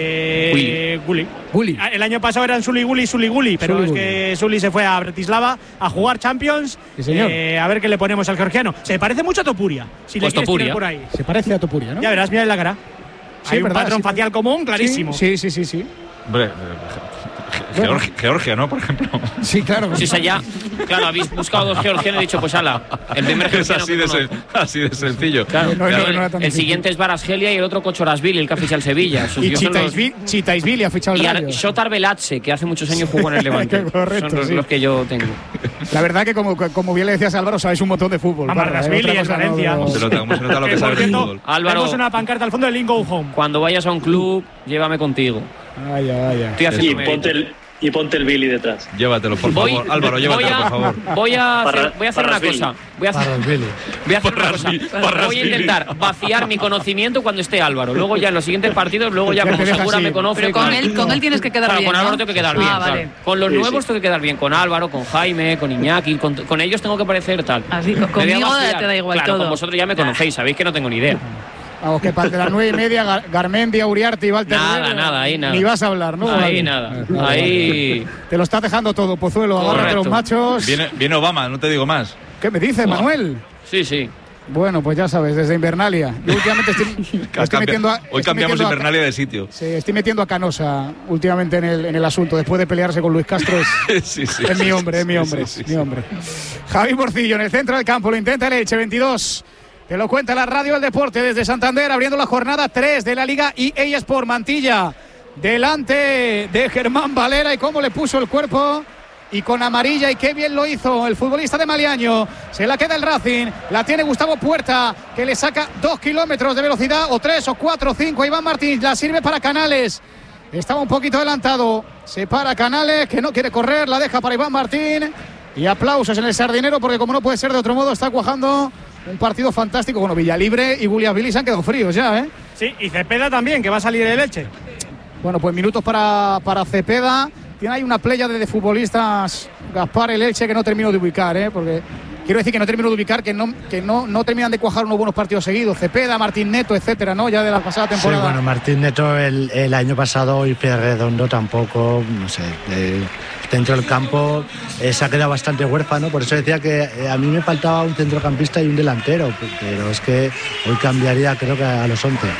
Eh, Guli. Guli. El año pasado eran Suli Guli, Suli Guli, pero Suli es Guli. Que Suli se fue a Bratislava a jugar Champions. Sí, señor. Eh, a ver qué le ponemos al georgiano. Se parece mucho a Topuria. Si pues le Topuria. Por ahí. Se parece a Topuria, ¿no? Ya verás, mira en la cara. Sí, hay un verdad, patrón sí, facial común clarísimo. Sí, sí, sí, sí. Hombre, Georgia, Georgia, ¿no? Por ejemplo. Sí, claro. Si es allá, claro, habéis buscado dos georgianos y he dicho, pues ala, el primer georgiano. Es así, de, sen, así de sencillo. Claro, no, no, no, no el siguiente es Barasgelia y el otro Cochorasvili, el que ha fichado el Sevilla. Esos y Chitaisvili ha fichado el Rayo. Y Shotar Velatze, que hace muchos años jugó en el Levante. Correcto, son los, sí. los que yo tengo. La verdad que, como, como bien le decías a Álvaro, sabéis un montón de fútbol. Barrasvili es Valencia. ¿Cómo se nota, cómo se nota lo que sabes de fútbol? Álvaro, tenemos una pancarta al fondo del Lingo Home. Cuando vayas a un club, llévame contigo. Vaya, vaya. Estoy haciendo y ponte el Y ponte el Billy detrás. Llévatelo, por voy, favor. Álvaro, llévatelo, voy a, por favor. Voy a hacer, Parra, voy a hacer una cosa. Voy a hacer, voy a hacer una cosa. Voy a intentar vaciar mi conocimiento cuando esté Álvaro. Luego ya en los siguientes partidos, luego ya como Segura me conoce. Pero con él, con él tienes que quedar claro, bien. Con Álvaro ¿no? tengo que quedar ah, bien. Vale. Claro. Con los sí, nuevos sí. tengo que quedar bien. Con Álvaro, con Jaime, con Iñaki. Con, con ellos tengo que parecer tal. Así, con, conmigo te da igual claro, todo. Con vosotros ya me conocéis, sabéis que no tengo ni idea. Vamos, que para las nueve y media, Gar Garmendia, Uriarte y Walter. Nada, nada, ahí nada. Ni vas a hablar, ¿no? Ahí nada. Ahí. Te lo estás dejando todo, Pozuelo. Agárrate los machos. Viene, viene Obama, no te digo más. ¿Qué me dices, Manuel? Sí, sí. Bueno, pues ya sabes, desde Invernalia. Yo últimamente estoy, estoy metiendo a, Hoy estoy cambiamos metiendo Invernalia a, de sitio. Sí, estoy metiendo a Canosa últimamente en el, en el asunto. Después de pelearse con Luis Castro, es, sí, sí, es sí, mi hombre, sí, es mi hombre, sí, sí, mi hombre. Javi Morcillo en el centro del campo, lo intenta el Elche, veintidós. Te lo cuenta la Radio del Deporte desde Santander, abriendo la jornada tres de la Liga E A Sport. Mantilla delante de Germán Valera y cómo le puso el cuerpo y con amarilla y qué bien lo hizo el futbolista de Maliaño. Se la queda el Racing, la tiene Gustavo Puerta, que le saca dos kilómetros de velocidad, o tres, o cuatro, o cinco. Iván Martín la sirve para Canales. Estaba un poquito adelantado, se para Canales, que no quiere correr, la deja para Iván Martín. Y aplausos en el Sardinero, porque como no puede ser de otro modo, está cuajando un partido fantástico. Bueno, Villalibre y Guliasvili se han quedado fríos ya, ¿eh? Sí, y Cepeda también, que va a salir el Elche. Bueno, pues minutos para, para Cepeda. Tiene ahí una playa de, de futbolistas, Gaspar, el Elche, que no termino de ubicar, ¿eh? Porque quiero decir que no termino de ubicar, que no, que no, no terminan de cuajar unos buenos partidos seguidos. Cepeda, Martín Neto, etcétera, ¿no? Ya de la pasada temporada. Sí, bueno, Martín Neto el, el año pasado y Ferredondo tampoco, no sé. Eh, dentro del campo eh, se ha quedado bastante huérfano, por eso decía que eh, a mí me faltaba un centrocampista y un delantero, pero es que hoy cambiaría, creo que a los once.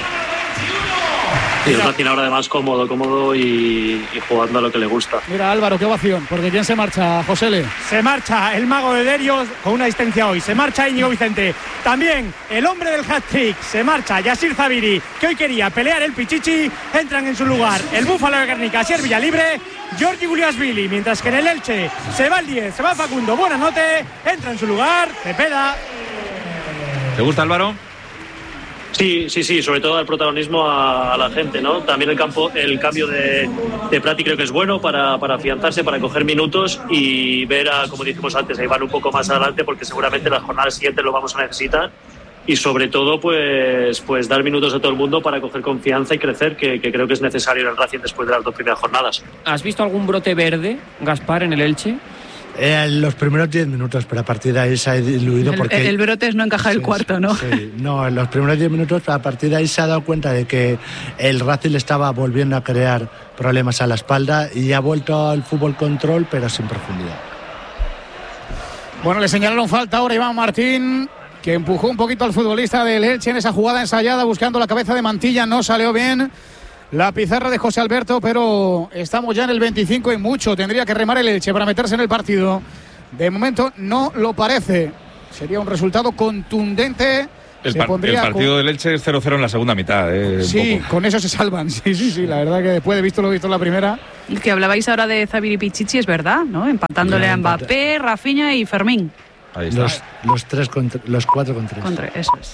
Y el Racing ahora además cómodo, cómodo y, y jugando a lo que le gusta. Mira, Álvaro, qué ovación, porque ¿quién se marcha? Josele. Se marcha el mago de Derios con una asistencia hoy. Se marcha Íñigo Vicente. También el hombre del hat-trick. Se marcha Yasir Zabiri, que hoy quería pelear el Pichichi. Entran en su lugar el Búfalo de Guernica, Asier Villalibre, Giorgi Guliasvili. Mientras que en el Elche se va el diez, se va Facundo Buenanote. Entra en su lugar Cepeda. ¿Te gusta, Álvaro? Sí, sí, sí, sobre todo el protagonismo a, a la gente, ¿no? También el campo, el cambio de, de Prati creo que es bueno para, para afianzarse, para coger minutos y ver a, como dijimos antes, a Iván un poco más adelante, porque seguramente las jornadas siguientes lo vamos a necesitar. Y sobre todo, pues, pues dar minutos a todo el mundo para coger confianza y crecer, que, que creo que es necesario en el Racing después de las dos primeras jornadas. ¿Has visto algún brote verde, Gaspar, en el Elche? Eh, los primeros diez minutos, pero a partir de ahí se ha diluido. El, porque el brote es no encajar sí, el cuarto, ¿no? Sí, no, en los primeros diez minutos, pero a partir de ahí se ha dado cuenta de que el Racing le estaba volviendo a crear problemas a la espalda y ha vuelto al fútbol control, pero sin profundidad. Bueno, le señalaron falta ahora Iván Martín, que empujó un poquito al futbolista del Elche en esa jugada ensayada, buscando la cabeza de Mantilla, no salió bien. la pizarra de José Alberto, pero estamos ya en el veinticinco y mucho tendría que remar el Elche para meterse en el partido. De momento no lo parece. Sería un resultado contundente. El, par- el partido con... del Elche es cero cero en la segunda mitad. Eh, sí, con eso se salvan. Sí, sí, sí. La verdad que después de visto lo visto en la primera. El que hablabais ahora de Xavi y Pichichi es verdad, ¿no? Empatándole sí, a Mbappé, empate. Rafinha y Fermín. Ahí está. Los, los, tres contra, los cuatro con tres. Contra, eso es.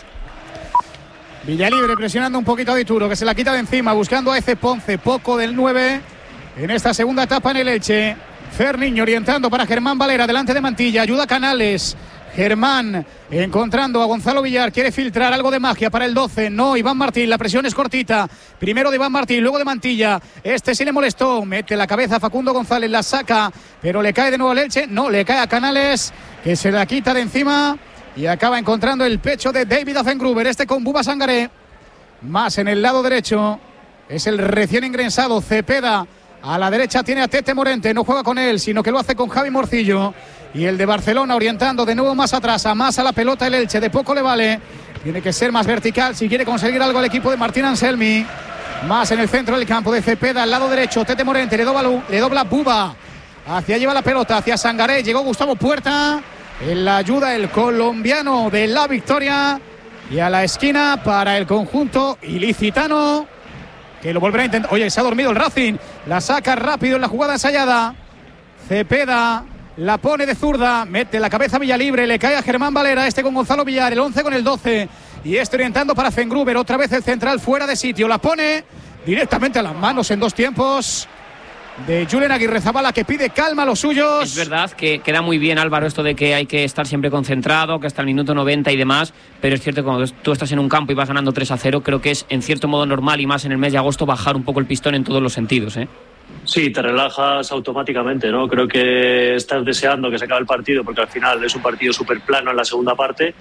Villalibre presionando un poquito a Dituro, que se la quita de encima, buscando a Eze Ponce, poco del nueve en esta segunda etapa en el Elche. Ferniño orientando para Germán Valera, delante de Mantilla, ayuda a Canales. Germán encontrando a Gonzalo Villar, quiere filtrar algo de magia para el doce, no, Iván Martín, la presión es cortita, primero de Iván Martín, luego de Mantilla, este sí le molestó, mete la cabeza a Facundo González, la saca, pero le cae de nuevo al Elche, no, le cae a Canales, que se la quita de encima y acaba encontrando el pecho de David Azengruber, este con Buba Sangaré, más en el lado derecho, es el recién ingresado Cepeda, a la derecha tiene a Tete Morente, no juega con él, sino que lo hace con Javi Morcillo. Y el de Barcelona orientando de nuevo más atrás, a más a la pelota el Elche, de poco le vale. Tiene que ser más vertical si quiere conseguir algo el equipo de Martín Anselmi. Más en el centro del campo de Cepeda, al lado derecho, Tete Morente, le dobla, le dobla Buba. Hacia lleva la pelota, hacia Sangaré, llegó Gustavo Puerta. En la ayuda el colombiano de la victoria. Y a la esquina para el conjunto ilicitano, que lo volverá a intentar. Oye, se ha dormido el Racing. La saca rápido en la jugada ensayada. Cepeda la pone de zurda, mete la cabeza Villalibre, le cae a Germán Valera, este con Gonzalo Villar, el once con el doce. Y este orientando para Fengruber, otra vez el central fuera de sitio. La pone directamente a las manos en dos tiempos de Julen Aguirrezabala, que pide calma a los suyos. Es verdad que queda muy bien, Álvaro, esto de que hay que estar siempre concentrado, que hasta el minuto noventa y demás, pero es cierto que cuando tú estás en un campo y vas ganando tres a cero, creo que es en cierto modo normal, y más en el mes de agosto, bajar un poco el pistón en todos los sentidos, ¿eh? Sí, te relajas automáticamente, ¿no? Creo que estás deseando que se acabe el partido, porque al final es un partido súper plano en la segunda parte,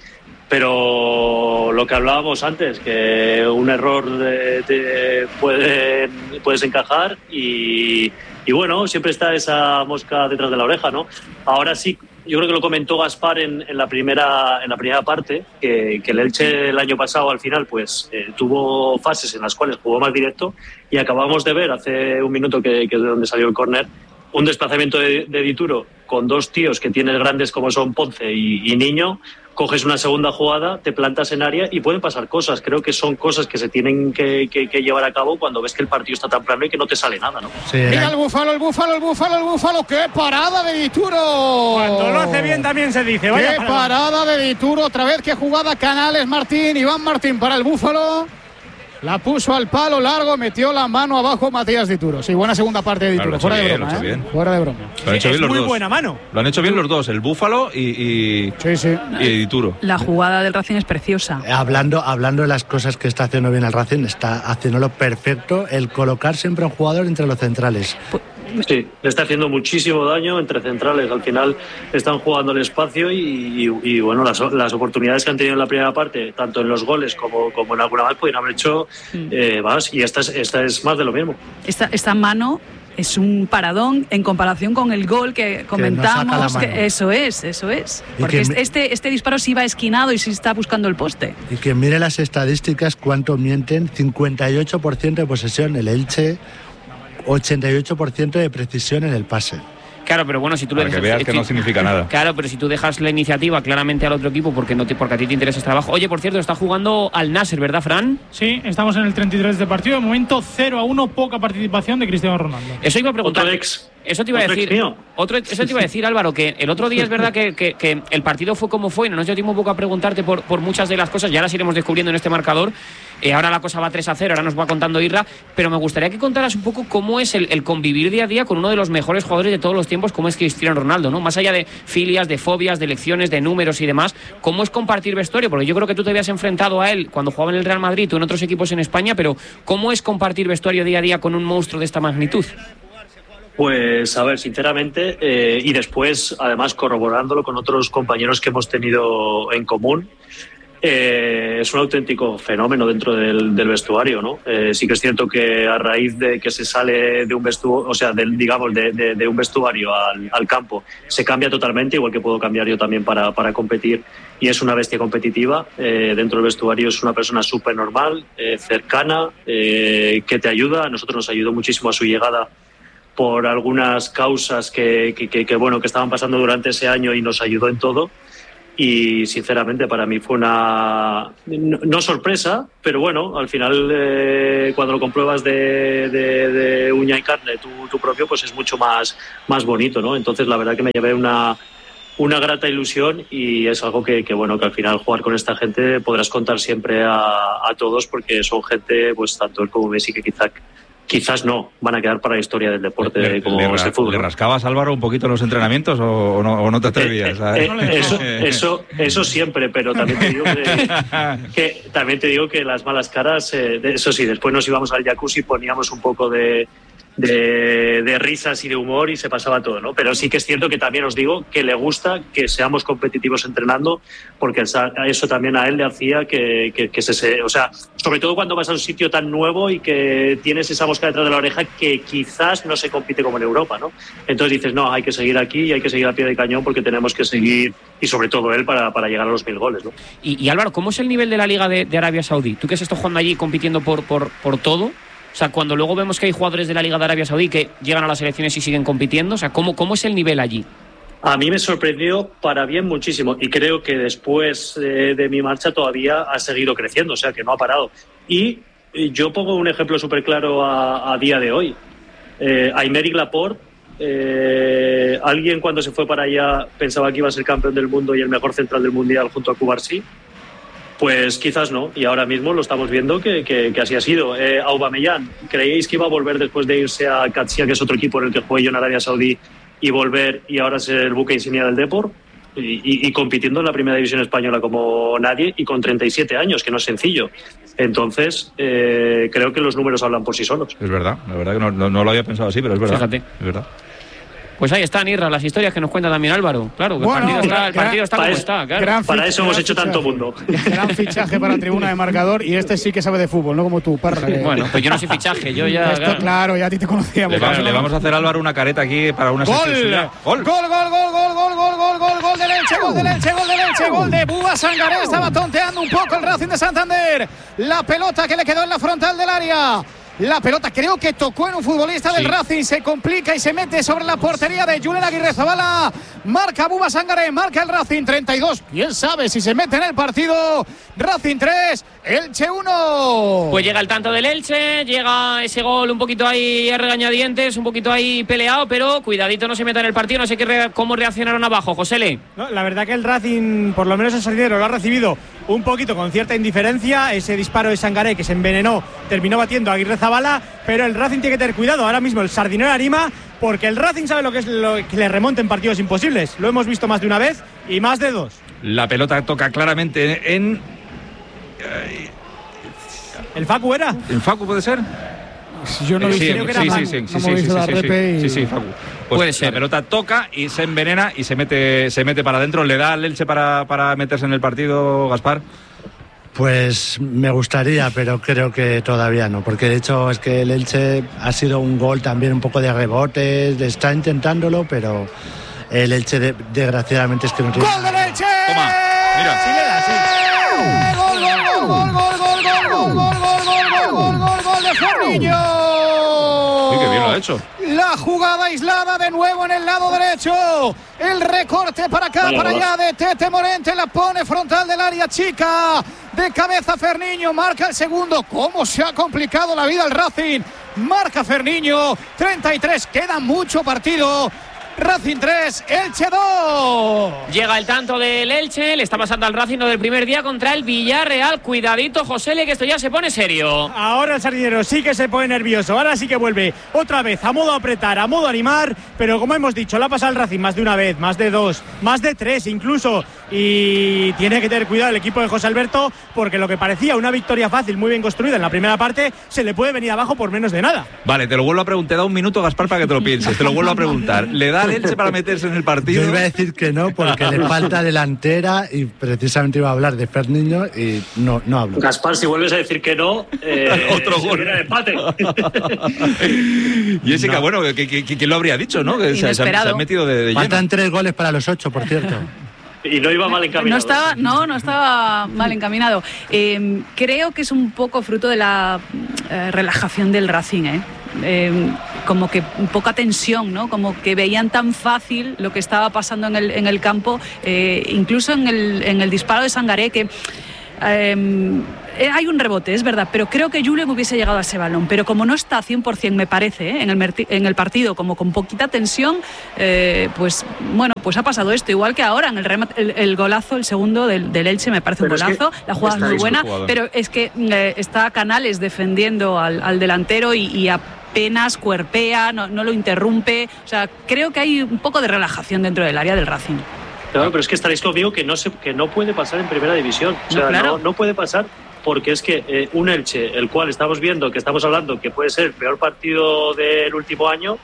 pero lo que hablábamos antes, que un error de, de puede, puedes encajar y, y bueno, siempre está esa mosca detrás de la oreja, ¿no? Ahora sí, yo creo que lo comentó Gaspar en, en la primera en la primera parte, que, que el Elche el año pasado al final pues eh, tuvo fases en las cuales jugó más directo, y acabamos de ver hace un minuto que, que es de donde salió el córner, un desplazamiento de, de Dituro con dos tíos que tienes grandes como son Ponce y, y Niño. Coges una segunda jugada, te plantas en área y pueden pasar cosas. Creo que son cosas que se tienen que, que, que llevar a cabo cuando ves que el partido está tan plano y que no te sale nada, ¿no? Sí, mira el Búfalo, el Búfalo, el Búfalo, el Búfalo. ¡Qué parada de Dituro! Cuando lo hace bien también se dice. Vaya ¡Qué parada. parada de Dituro! Otra vez, qué jugada Canales, Martín, Iván Martín para el Búfalo. La puso al palo largo, metió la mano abajo Matías Dituro. Sí, buena segunda parte de Dituro. Fuera de broma, ¿eh? Fuera de broma. Lo han hecho bien los muy dos. buena mano. Lo han hecho bien los dos, el Búfalo y, y, sí, sí. y Dituro. La jugada del Racing es preciosa. Hablando, hablando de las cosas que está haciendo bien el Racing, está haciéndolo perfecto el colocar siempre a un jugador entre los centrales. Sí, le está haciendo muchísimo daño entre centrales. Al final están jugando el espacio y, y, y bueno, las, las oportunidades que han tenido en la primera parte, tanto en los goles como, como en alguna más, pueden haber hecho eh, más. Y esta es, esta es más de lo mismo. Esta, esta mano es un paradón en comparación con el gol que comentamos. Que que eso es, eso es. Porque que, este, este disparo sí va esquinado y sí está buscando el poste. Y que mire las estadísticas, cuánto mienten. cincuenta y ocho por ciento de posesión el Elche, ochenta y ocho por ciento de precisión en el pase. Claro, pero bueno, si tú Para le dejas, que veas que no significa nada. Claro, pero si tú dejas la iniciativa claramente al otro equipo porque no te, porque a ti te interesa el trabajo. Oye, por cierto, está jugando al Nasser, ¿verdad, Fran? Sí, estamos en el treinta y tres de partido. De momento cero a uno, poca participación de Cristiano Ronaldo. Eso iba a preguntar. Otro ex. Eso te iba a decir, otro, eso te iba a decir, Álvaro, que el otro día es verdad que, que, que el partido fue como fue, no nos dio tiempo un poco a preguntarte por, por muchas de las cosas, ya las iremos descubriendo en este marcador. Eh, ahora la cosa va tres a cero, ahora nos va contando Irra, pero me gustaría que contaras un poco cómo es el, el convivir día a día con uno de los mejores jugadores de todos los tiempos, como es Cristiano Ronaldo, ¿no? Más allá de filias, de fobias, de elecciones, de números y demás, ¿cómo es compartir vestuario? Porque yo creo que tú te habías enfrentado a él cuando jugaba en el Real Madrid o en otros equipos en España, pero ¿cómo es compartir vestuario día a día con un monstruo de esta magnitud? Pues a ver, sinceramente, eh, y después además corroborándolo con otros compañeros que hemos tenido en común, Eh, es un auténtico fenómeno dentro del, del vestuario, ¿no? Eh, sí que es cierto que a raíz de que se sale de un vestuario, o sea, del, digamos, de, de, de un vestuario al, al campo, se cambia totalmente, igual que puedo cambiar yo también para, para competir, y es una bestia competitiva. Eh, dentro del vestuario es una persona súper normal, eh, cercana, eh, que te ayuda. A nosotros nos ayudó muchísimo a su llegada por algunas causas que, que, que, que, bueno, que estaban pasando durante ese año, y nos ayudó en todo. Y sinceramente para mí fue una, no, no sorpresa, pero bueno, al final eh, cuando lo compruebas de, de, de uña y carne tu, tu propio, pues es mucho más, más bonito, ¿no? Entonces la verdad que me llevé una, una grata ilusión, y es algo que, que bueno, que al final jugar con esta gente podrás contar siempre a, a todos, porque son gente, pues tanto él como Messi, que quizá quizás no van a quedar para la historia del deporte le, como le, es el fútbol. ¿Le rascabas, Álvaro, un poquito en los entrenamientos o, o, no, o no te atrevías? Eh, eh, eso, eso, eso siempre, pero también te digo que, que también te digo que las malas caras, eh, eso sí, después nos íbamos al jacuzzi, poníamos un poco de De, de risas y de humor, y se pasaba todo, ¿no? Pero sí que es cierto que también os digo que le gusta que seamos competitivos entrenando, porque eso también a él le hacía que, que, que se, o sea, sobre todo cuando vas a un sitio tan nuevo y que tienes esa mosca detrás de la oreja, que quizás no se compite como en Europa, ¿no? Entonces dices, no, hay que seguir aquí y hay que seguir a pie de cañón, porque tenemos que seguir, y sobre todo él, para, para llegar a los mil goles, ¿no? Y, y Álvaro, ¿cómo es el nivel de la Liga de, de Arabia Saudí? Tú que has estado jugando allí compitiendo por, por, por todo. O sea, cuando luego vemos que hay jugadores de la Liga de Arabia Saudí que llegan a las selecciones y siguen compitiendo, o sea, ¿cómo, cómo es el nivel allí? A mí me sorprendió para bien muchísimo, y creo que después de, de mi marcha todavía ha seguido creciendo, o sea, que no ha parado. Y, y yo pongo un ejemplo súper claro a, a día de hoy. Eh, Aymeric Laporte, eh, alguien cuando se fue para allá pensaba que iba a ser campeón del mundo y el mejor central del mundial junto a Cubarsí. Pues quizás no, y ahora mismo lo estamos viendo que, que, que así ha sido. Eh, Aubameyang, ¿creéis que iba a volver después de irse a Qadsiya, que es otro equipo en el que jugué yo en Arabia Saudí, y volver y ahora ser el buque insignia del Depor? Y, y, y compitiendo en la primera división española como nadie, y con treinta y siete años, que no es sencillo. Entonces, eh, creo que los números hablan por sí solos. Es verdad, la verdad que no, no, no lo había pensado así, pero es verdad. Fíjate. Es verdad. Pues ahí están, Irra, las historias que nos cuenta también Álvaro. Claro, que bueno, el partido está, gran, el partido está como es, está. Claro. Para eso hemos hecho tanto mundo. Gran fichaje para Tribuna de Marcador, y este sí que sabe de fútbol, no como tú, Parra. Que... Bueno, pues yo no soy fichaje, yo ya... Esto, claro. claro, ya a ti te conocíamos. Le, va, le vamos a hacer a Álvaro una careta aquí para una ¡Gol! sección. ¡Gol! ¡Gol, gol, gol, gol, gol, gol, gol, gol, gol de Elche, gol de Elche, gol de Elche, gol de Búa Sangaré! Estaba tonteando un poco el Racing de Santander. La pelota que le quedó en la frontal del área. La pelota creo que tocó en un futbolista del sí. Racing, se complica y se mete sobre la portería de Julen Aguirrezabala. Marca Búa Sangaré, marca el Racing treinta y dos. Quién sabe si se mete en el partido. Racing tres, Elche uno. Pues llega el tanto del Elche, llega ese gol un poquito ahí a regañadientes, un poquito ahí peleado, pero cuidadito no se meta en el partido. No sé qué re- cómo reaccionaron abajo, Josele. No, la verdad que el Racing, por lo menos el Sardinero, lo ha recibido un poquito con cierta indiferencia. Ese disparo de Sangaré que se envenenó terminó batiendo a Aguirrezabala, pero el Racing tiene que tener cuidado. Ahora mismo el Sardinero anima, porque el Racing sabe lo que es lo que le remonta en partidos imposibles. Lo hemos visto más de una vez y más de dos. La pelota toca claramente en... ¿El Facu era? ¿El Facu puede ser? Yo no eh, vi, sí, creo que era sí, Facu. sí, sí, no sí, me sí, he visto sí, la sí, repe sí, y... sí, sí, Facu. Pues puede ser. La pelota toca y se envenena y se mete, se mete para adentro. ¿Le da al Elche para, para meterse en el partido, Gaspar? Pues me gustaría, pero creo que todavía no, porque de hecho es que el Elche ha sido un gol también un poco de rebotes, está intentándolo, pero el Elche de, desgraciadamente es que no tiene... ¡Gol del Elche! Toma, mira. Sí le da, sí. ¡Gol, gol, gol, gol, gol, gol, gol, gol, gol, gol, gol, gol, gol de Ferniño! Sí, que bien lo ha hecho. La jugada aislada de nuevo en el lado derecho. El recorte para acá, Vale, para vamos. allá de Tete Morente. La pone frontal del área chica. De cabeza Ferniño. Marca el segundo. ¿Cómo se ha complicado la vida al Racing? Marca Ferniño. treinta y tres. Queda mucho partido. Racing tres, Elche dos. Llega el tanto del Elche, le está pasando al Racing lo del primer día contra el Villarreal. Cuidadito, Josele, que esto ya se pone serio. Ahora el Sardinero sí que se pone nervioso. Ahora sí que vuelve otra vez a modo apretar, a modo animar. Pero como hemos dicho, la ha pasado el Racing más de una vez, más de dos, más de tres incluso. Y tiene que tener cuidado el equipo de José Alberto, porque lo que parecía una victoria fácil, muy bien construida en la primera parte, se le puede venir abajo por menos de nada. Vale, te lo vuelvo a preguntar. Te da un minuto, Gaspar, para que te lo pienses. Te lo vuelvo a preguntar. ¿Le da ¿Está el Elche para meterse en el partido? Yo iba a decir que no, porque le falta delantera y precisamente iba a hablar de Ferniño y no, no hablo. Gaspar, si vuelves a decir que no, eh, otro gol. Viene de empate. Jessica, no. Bueno, ¿quién lo habría dicho, no? Que se, se, se ha metido de, de lleno. Faltan tres goles para los ocho, por cierto. Y no iba mal encaminado. No estaba, no, no estaba mal encaminado. Eh, creo que es un poco fruto de la eh, relajación del Racing, ¿eh? Eh, como que poca tensión, ¿no? Como que veían tan fácil lo que estaba pasando en el, en el campo, eh, incluso en el, en el disparo de Sangaré, que eh, hay un rebote, es verdad, pero creo que Julen hubiese llegado a ese balón, pero como no está cien por ciento, me parece, ¿eh? en, el, en el partido, como con poquita tensión, eh, pues bueno, pues ha pasado esto, igual que ahora en el, remate, el, el golazo, el segundo del, del Elche, me parece pero un golazo, es que la jugada es muy buena, pero es que eh, está Canales defendiendo al, al delantero y, y apenas cuerpea, no, no lo interrumpe, o sea, creo que hay un poco de relajación dentro del área del Racing. Claro, pero es que estaréis conmigo que no, se, que no puede pasar en primera división, o sea, no, claro. no, no puede pasar. Porque es que eh, un Elche, el cual estamos viendo, que estamos hablando que puede ser el peor partido del último año,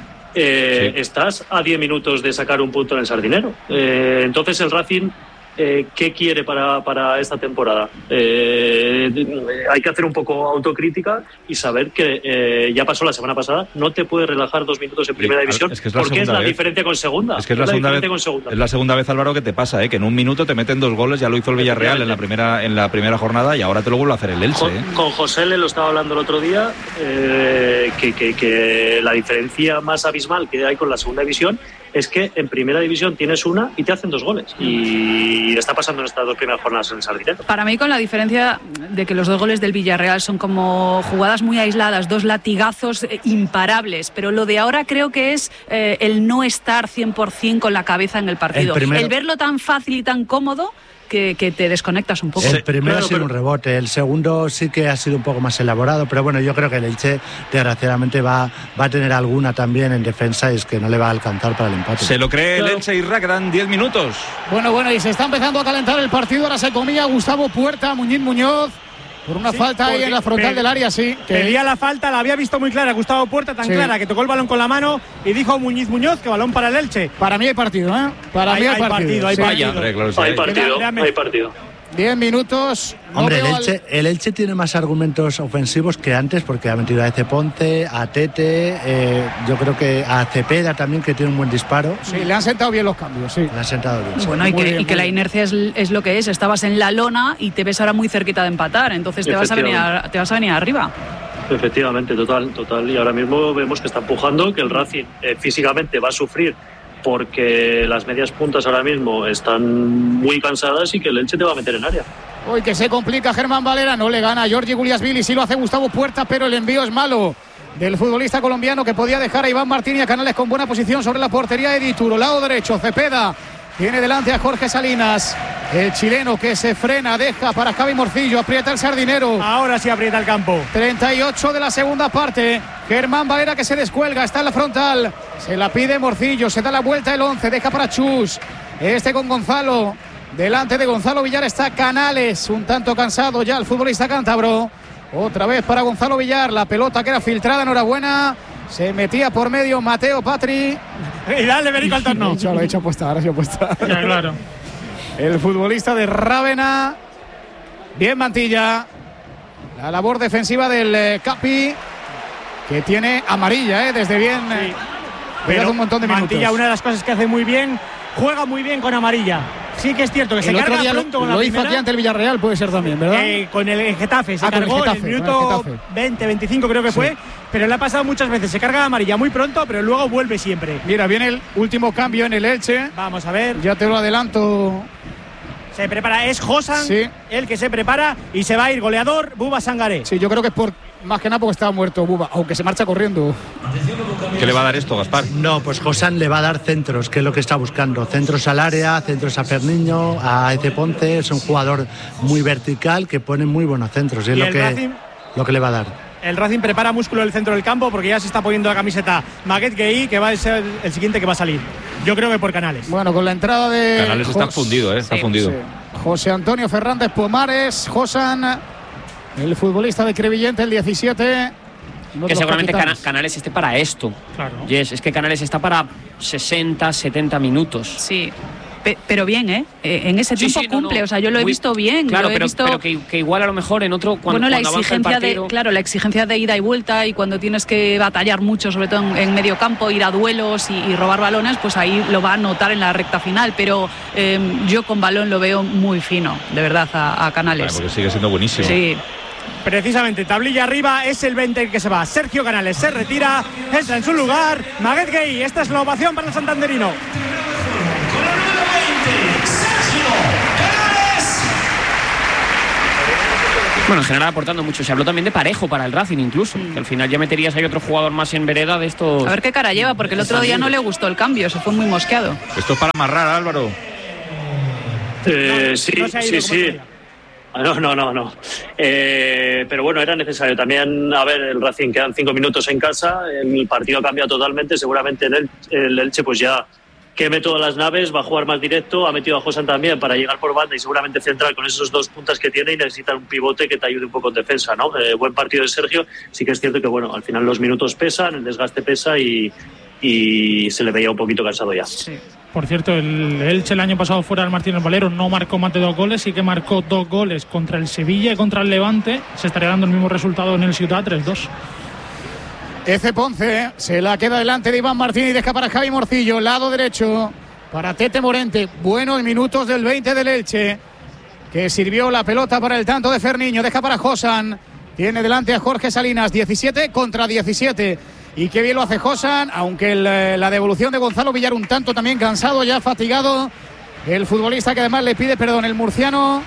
eh, sí. estás a diez minutos de sacar un punto en el Sardinero. Eh, entonces el Racing, eh, ¿qué quiere para, para esta temporada? Eh, hay que hacer un poco autocrítica y saber que eh, ya pasó la semana pasada, no te puedes relajar dos minutos en primera división, es que es porque es la vez. diferencia con segunda. Es que es la, es la segunda vez, con segunda. Es la segunda vez, Álvaro, que te pasa, ¿eh? Que en un minuto te meten dos goles, ya lo hizo el Villarreal en la primera en la primera jornada y ahora te lo vuelve a hacer el Elche. Con, ¿eh? con José le lo estaba hablando el otro día, eh, que, que, que la diferencia más abismal que hay con la segunda división es que en primera división tienes una y te hacen dos goles. Y está pasando en estas dos primeras jornadas en el Sardinero. Para mí, con la diferencia de que los dos goles del Villarreal son como jugadas muy aisladas, dos latigazos imparables, pero lo de ahora creo que es eh, el no estar cien por ciento con la cabeza en el partido. El, primero... el verlo tan fácil y tan cómodo que, que te desconectas un poco. El primero claro, ha sido pero... un rebote, el segundo sí que ha sido un poco más elaborado, pero bueno, yo creo que el Elche desgraciadamente va, va a tener alguna también en defensa y es que no le va a alcanzar para el empate. Se lo cree claro. el Elche, Irra, quedan diez minutos. Bueno, bueno, y se está empezando a calentar el partido, ahora se comía Gustavo Puerta, Muñiz Muñoz. Por una sí, falta ahí en la frontal me, del área, sí. Que pedía la falta, la había visto muy clara Gustavo Puerta, tan sí. clara que tocó el balón con la mano y dijo Muñiz Muñoz que balón para el Elche. Para mí hay partido, ¿eh? Para hay, mí hay, hay partido. partido. Hay sí. partido, hay partido. Claro, hay partido, hay partido. Diez minutos. No Hombre, el Elche, al... el Elche tiene más argumentos ofensivos que antes porque ha metido a Eze Ponce, a Tete, eh, yo creo que a Cepeda también, que tiene un buen disparo. Sí, le han sentado bien los cambios, sí. Le han sentado bien. Sí. Bueno, y que, bien, y que la inercia es, es lo que es. Estabas en la lona y te ves ahora muy cerquita de empatar, entonces te vas a venir, a, te vas a venir arriba. Efectivamente, total, total. Y ahora mismo vemos que está empujando, que el Racing eh, físicamente va a sufrir porque las medias puntas ahora mismo están muy cansadas y que el Elche te va a meter en área. Hoy que se complica Germán Valera, no le gana a Giorgi Guliasvili, sí lo hace Gustavo Puerta, pero el envío es malo del futbolista colombiano que podía dejar a Iván Martín y a Canales con buena posición sobre la portería de Dituro. Lado derecho, Cepeda tiene delante a Jorge Salinas, el chileno que se frena, deja para Javi Morcillo, aprieta el Sardinero. Ahora sí aprieta el campo. treinta y ocho de la segunda parte. Germán Valera que se descuelga, está en la frontal, se la pide Morcillo, se da la vuelta el once, deja para Chus, este con Gonzalo, delante de Gonzalo Villar está Canales, un tanto cansado ya el futbolista cántabro, otra vez para Gonzalo Villar, la pelota que era filtrada, enhorabuena, se metía por medio Mateo Patri y dale Berico al torno. Lo he hecho, lo he hecho puesta, ahora sí he puesta. Ya, claro. El futbolista de Rávena, bien Mantilla, la labor defensiva del eh, Capi, que tiene amarilla, ¿eh? Desde bien. Sí. Eh, pero un montón de Mantilla, minutos. Una de las cosas que hace muy bien, juega muy bien con amarilla. Sí que es cierto que el se carga pronto lo, con la lo primera. hizo aquí ante el Villarreal, puede ser también, ¿verdad? Eh, con el Getafe, se ah, cargó el Getafe, en el minuto el veinte, veinticinco creo que sí. fue, pero le ha pasado muchas veces, se carga amarilla muy pronto, pero luego vuelve siempre. Mira, viene el último cambio en el Elche. Vamos a ver. Ya te lo adelanto. Se prepara, es Josan, sí. el que se prepara y se va a ir goleador Buba Sangaré. Sí, yo creo que es por más que nada porque estaba muerto Buba, aunque se marcha corriendo. ¿Qué le va a dar esto, Gaspar? No, pues Josan le va a dar centros, que es lo que está buscando. Centros al área, centros a Ferniño, a Eze Ponce. Es un jugador muy vertical que pone muy buenos centros. Y es ¿Y lo, el que, Racing? lo que le va a dar. El Racing prepara músculo del centro del campo porque ya se está poniendo la camiseta Maguette Gueye, que va a ser el siguiente que va a salir. Yo creo que por Canales. Bueno, con la entrada de... Canales está Jos... fundido, ¿eh? Está sí, fundido. Sí. José Antonio Fernández Pomares, Josan, el futbolista de Crevillente, el diecisiete. Que seguramente Cana Canales esté para esto. Claro. Yes, es que Canales está para sesenta, setenta minutos. Sí. Pero bien, ¿eh? En ese tiempo sí, sí, cumple, no, no. O sea, yo lo he Muy, visto bien. Claro, lo he pero, visto... pero que, que igual a lo mejor en otro cuando, bueno, la cuando exigencia avanza el partido... de, claro, la exigencia de ida y vuelta y cuando tienes que batallar mucho, sobre todo en, en medio campo, ir a duelos y, y robar balones, pues ahí lo va a notar en la recta final. Pero eh, yo con balón lo veo muy fino, de verdad, a, a Canales. Claro, porque sigue siendo buenísimo. Sí. Precisamente, tablilla arriba, es el veinte el que se va. Sergio Canales se retira, entra en su lugar Maguet Gay. Esta es la ovación para el santanderino. Bueno, en general aportando mucho. Se habló también de Parejo para el Racing incluso, mm. que al final ya meterías ahí otro jugador más en vereda de estos... A ver qué cara lleva, porque el otro día no le gustó el cambio, se fue muy mosqueado. Esto es para amarrar, Álvaro. Eh, no, sí, no sí, sí. No, no, no, no. Eh, pero bueno, era necesario también. A ver, el Racing quedan cinco minutos en casa, el partido cambia totalmente, seguramente el, el Elche pues ya queme todas las naves, va a jugar más directo, ha metido a Josan también para llegar por banda y seguramente central con esos dos puntas que tiene y necesita un pivote que te ayude un poco en defensa, ¿no? Eh, buen partido de Sergio, sí que es cierto que bueno, al final los minutos pesan, el desgaste pesa y, y se le veía un poquito cansado ya. Sí. Por cierto, el Elche el año pasado fuera del Martínez Valero no marcó más de dos goles, sí que marcó dos goles contra el Sevilla y contra el Levante. Se estaría dando el mismo resultado en el Ciudad, tres dos. Eze Ponce se la queda delante de Iván Martín y deja para Javi Morcillo, lado derecho para Tete Morente. Buenos minutos del veinte del Elche, que sirvió la pelota para el tanto de Ferniño. Deja para Josan, tiene delante a Jorge Salinas, diecisiete contra diecisiete. Y qué bien lo hace Josan, aunque el, la devolución de Gonzalo Villar un tanto también cansado, ya fatigado. El futbolista que además le pide perdón, el murciano.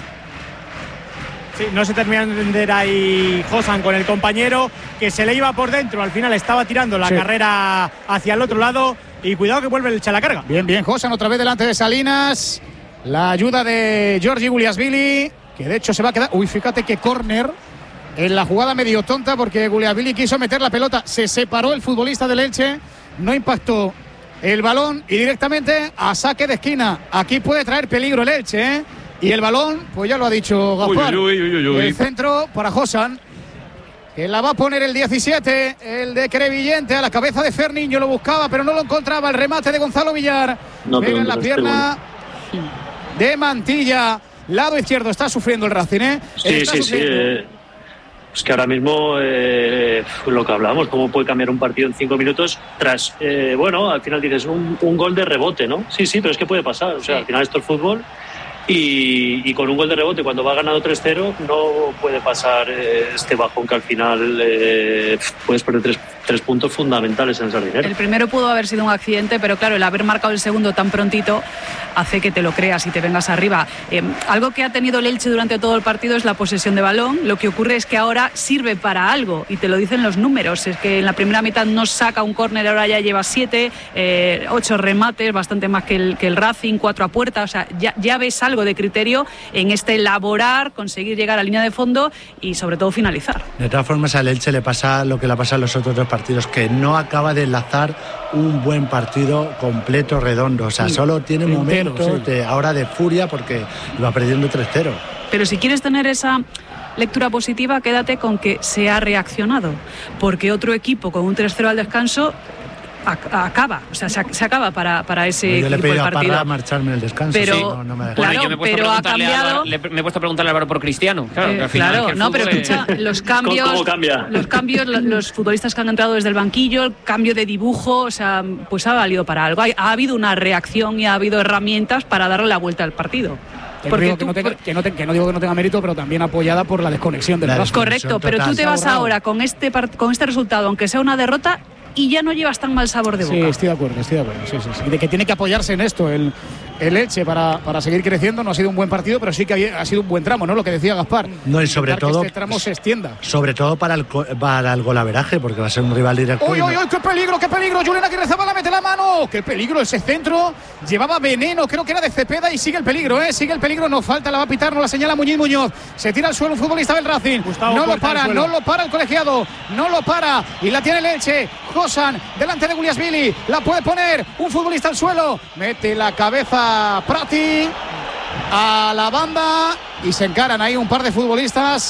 Sí, no se termina de entender ahí Josan con el compañero, que se le iba por dentro, al final estaba tirando la sí. carrera hacia el otro lado y cuidado que vuelve el Elche a la carga. Bien, bien, Josan otra vez delante de Salinas, la ayuda de Giorgi Guliasvili, que de hecho se va a quedar, uy, fíjate que córner en la jugada medio tonta porque Guliasvili quiso meter la pelota, se separó el futbolista del Elche, no impactó el balón y directamente a saque de esquina. Aquí puede traer peligro el Elche, ¿eh? Y el balón, pues ya lo ha dicho Gaspar. Uy, uy, uy, uy, uy. El centro para Josan, que la va a poner el diecisiete, el de Crevillente, a la cabeza de Ferniño, lo buscaba, pero no lo encontraba. El remate de Gonzalo Villar. No, pega en la pierna de Mantilla. Lado izquierdo, está sufriendo el Racing, ¿eh? Sí, está sí, sufriendo. sí. Eh, es que ahora mismo eh, lo que hablábamos, cómo puede cambiar un partido en cinco minutos tras, eh, bueno, al final dices un, un gol de rebote, ¿no? Sí, sí, pero es que puede pasar. O sea, sí. Al final esto es fútbol. Y, y con un gol de rebote cuando va ganado tres cero no puede pasar eh, este bajón que al final eh, puedes perder tres, tres puntos fundamentales en el Sardinero. El primero pudo haber sido un accidente, pero claro, el haber marcado el segundo tan prontito hace que te lo creas y te vengas arriba. Eh, algo que ha tenido el Elche durante todo el partido es la posesión de balón. Lo que ocurre es que ahora sirve para algo y te lo dicen los números. Es que en la primera mitad no saca un córner, ahora ya lleva siete, eh, ocho remates, bastante más que el, que el Racing, cuatro a puerta. O sea, ya, ya ves algo de criterio en este elaborar, conseguir llegar a línea de fondo y sobre todo finalizar. De todas formas al Elche le pasa lo que le pasa a los otros dos partidos, que no acaba de enlazar un buen partido completo, redondo. O sea, solo tiene momentos sí. de, ahora de furia porque iba perdiendo tres cero. Pero si quieres tener esa lectura positiva, quédate con que se ha reaccionado, porque otro equipo con un tres cero al descanso acaba, o sea, se, se acaba para, para ese yo equipo le he pedido el partido. A Parra marcharme el descanso, pero, sí, no, no me deja. Claro, bueno, yo me he puesto pero a ha cambiado. Álvaro, le, me he puesto a preguntarle a Álvaro por Cristiano. Claro, eh, que al final, claro que no, pero escucha, es... los cambios, ¿Cómo cambia? los cambios, los futbolistas que han entrado desde el banquillo, el cambio de dibujo, o sea, pues ha valido para algo. Ha, ha habido una reacción y ha habido herramientas para darle la vuelta al partido. Porque digo que, tú, no tenga, que, no te, que no digo que no tenga mérito, pero también apoyada por la desconexión del Racing. Correcto, pero tú te vas ahora con este, con este resultado, aunque sea una derrota, y ya no llevas tan mal sabor de boca. Sí, estoy de acuerdo, estoy de acuerdo. Sí, sí, sí. Y de que tiene que apoyarse en esto el, el Elche para, para seguir creciendo. No ha sido un buen partido, pero sí que había, ha sido un buen tramo, ¿no? Lo que decía Gaspar. No, y sobre todo que este tramo se extienda. Sobre todo para el, para el golaveraje, porque va a ser un rival directo. ¡Uy, uy, uy! ¡Qué peligro, qué peligro! Julen Aguirre Zabala mete la mano. ¡Qué peligro ese centro! Llevaba veneno, creo que era de Cepeda y sigue el peligro, ¿eh? Sigue el peligro, no falta, la va a pitar, no la señala Muñiz Muñoz. Se tira al suelo un futbolista del Racing. Gustavo no lo para, no lo para el colegiado. No lo para. Y la tiene el Elche. Josan, delante de Guliasvili. La puede poner un futbolista al suelo. Mete la cabeza Prati a la banda y se encaran ahí un par de futbolistas.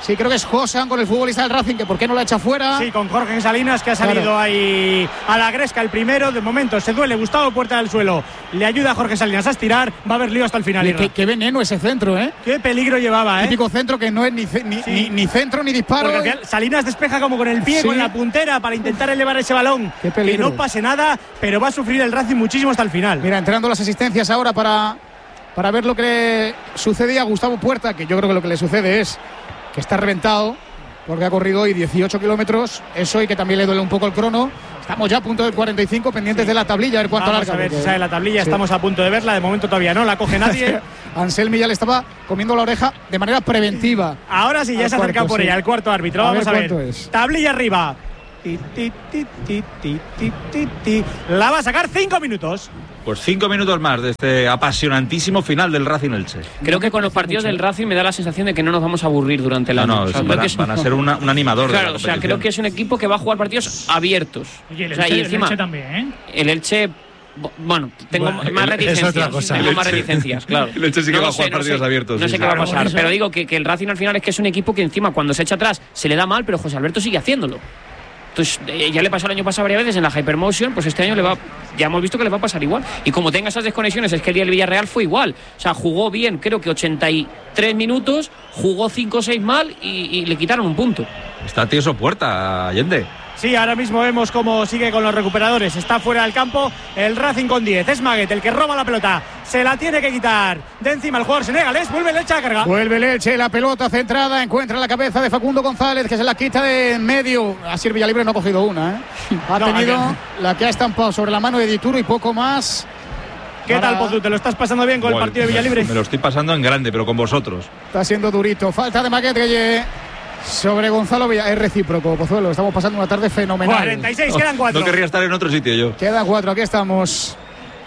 Sí, creo que es Josan con el futbolista del Racing, que por qué no la echa fuera. Sí, con Jorge Salinas, que ha salido claro. ahí a la gresca el primero. De momento se duele Gustavo Puerta del suelo. Le ayuda a Jorge Salinas a estirar. Va a haber lío hasta el final. Qué, qué veneno ese centro, ¿eh? Qué peligro llevaba, ¿eh? Típico centro que no es ni, ni, sí. ni, ni centro ni disparo. Porque al final Salinas despeja como con el pie, sí. con la puntera, para intentar elevar ese balón. Qué peligro. Que no pase nada, pero va a sufrir el Racing muchísimo hasta el final. Mira, entrando las asistencias ahora para, para ver lo que le sucedía a Gustavo Puerta, que yo creo que lo que le sucede es que está reventado, porque ha corrido hoy dieciocho kilómetros, eso y que también le duele un poco el crono. Estamos ya a punto del cuarenta y cinco, pendientes sí. de la tablilla, a ver cuánto Vamos larga. a ver porque... si sale la tablilla, sí. estamos a punto de verla, de momento todavía no la coge nadie. Anselmi ya le estaba comiendo la oreja de manera preventiva. Ahora sí, ya se ha acercado por sí. ella, el cuarto árbitro. A Vamos ver a ver. Es. Tablilla arriba. Ti, ti, ti, ti, ti, ti, ti, ti. La va a sacar cinco minutos. Pues cinco minutos más de este apasionantísimo final del Racing Elche. Creo que con los partidos del Racing me da la sensación de que no nos vamos a aburrir durante el no, año. No, o sea, van, a, es... van a ser una, un animador. Claro, de la o sea, creo que es un equipo que va a jugar partidos abiertos. Y el Elche, o sea, y encima, el Elche también, ¿eh? El Elche... Bueno, tengo bueno, más reticencias. Es otra cosa. Tengo El más Elche, reticencias, claro. El Elche sí que no va a jugar sé, no partidos sé, abiertos. No sí, sé sí. qué va a pasar, Claro, pero digo que, que el Racing al final es que es un equipo que encima cuando se echa atrás se le da mal, pero José Alberto sigue haciéndolo. Entonces, eh, ya le pasó el año pasado varias veces en la Hypermotion, pues este año le va, ya hemos visto que le va a pasar igual. Y como tenga esas desconexiones, es que el día del Villarreal fue igual. O sea, jugó bien, creo que ochenta y tres minutos, jugó cinco o seis mal y, y le quitaron un punto. Está tieso Puerta, Allende. Sí, ahora mismo vemos cómo sigue con los recuperadores. Está fuera del campo el Racing con diez. Es Maguet el que roba la pelota. Se la tiene que quitar de encima el jugador senegalés. Vuelve el Elche a cargar. Vuelve el Elche, la pelota centrada. Encuentra la cabeza de Facundo González, que se la quita de en medio. Así el Villalibre no ha cogido una, ¿eh? Ha no, tenido aquí la que ha estampado sobre la mano de Dituro y poco más. ¿Qué para... tal, Pozu? ¿Te lo estás pasando bien con bueno, el partido de Villalibre? Me lo estoy pasando en grande, pero con vosotros. Está siendo durito. Falta de Maguet que sobre Gonzalo Villa. Es recíproco, Pozuelo. Estamos pasando una tarde fenomenal. cuarenta y seis, quedan cuatro. No, no querría estar en otro sitio yo. Quedan cuatro, aquí estamos.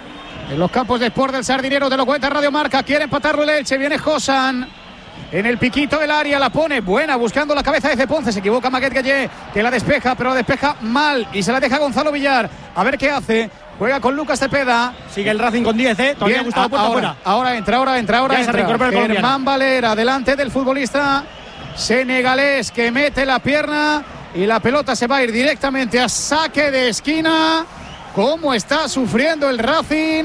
En los campos de Sport del Sardinero, te lo cuenta Radio Marca. Quiere empatarlo el Elche. Viene Josan. En el piquito del área la pone. Buena, buscando la cabeza de Ceponce. Se equivoca Maguet Gallé, que la despeja, pero la despeja mal. Y se la deja Gonzalo Villar. A ver qué hace. Juega con Lucas Cepeda. Sigue el Racing con diez, ¿eh? Todavía Gustavo Puerta ahora, fuera. Ahora entra, ahora entra, ahora ya entra. Germán Valera, delante del futbolista senegalés, que mete la pierna y la pelota se va a ir directamente a saque de esquina. ¿Cómo está sufriendo el Racing?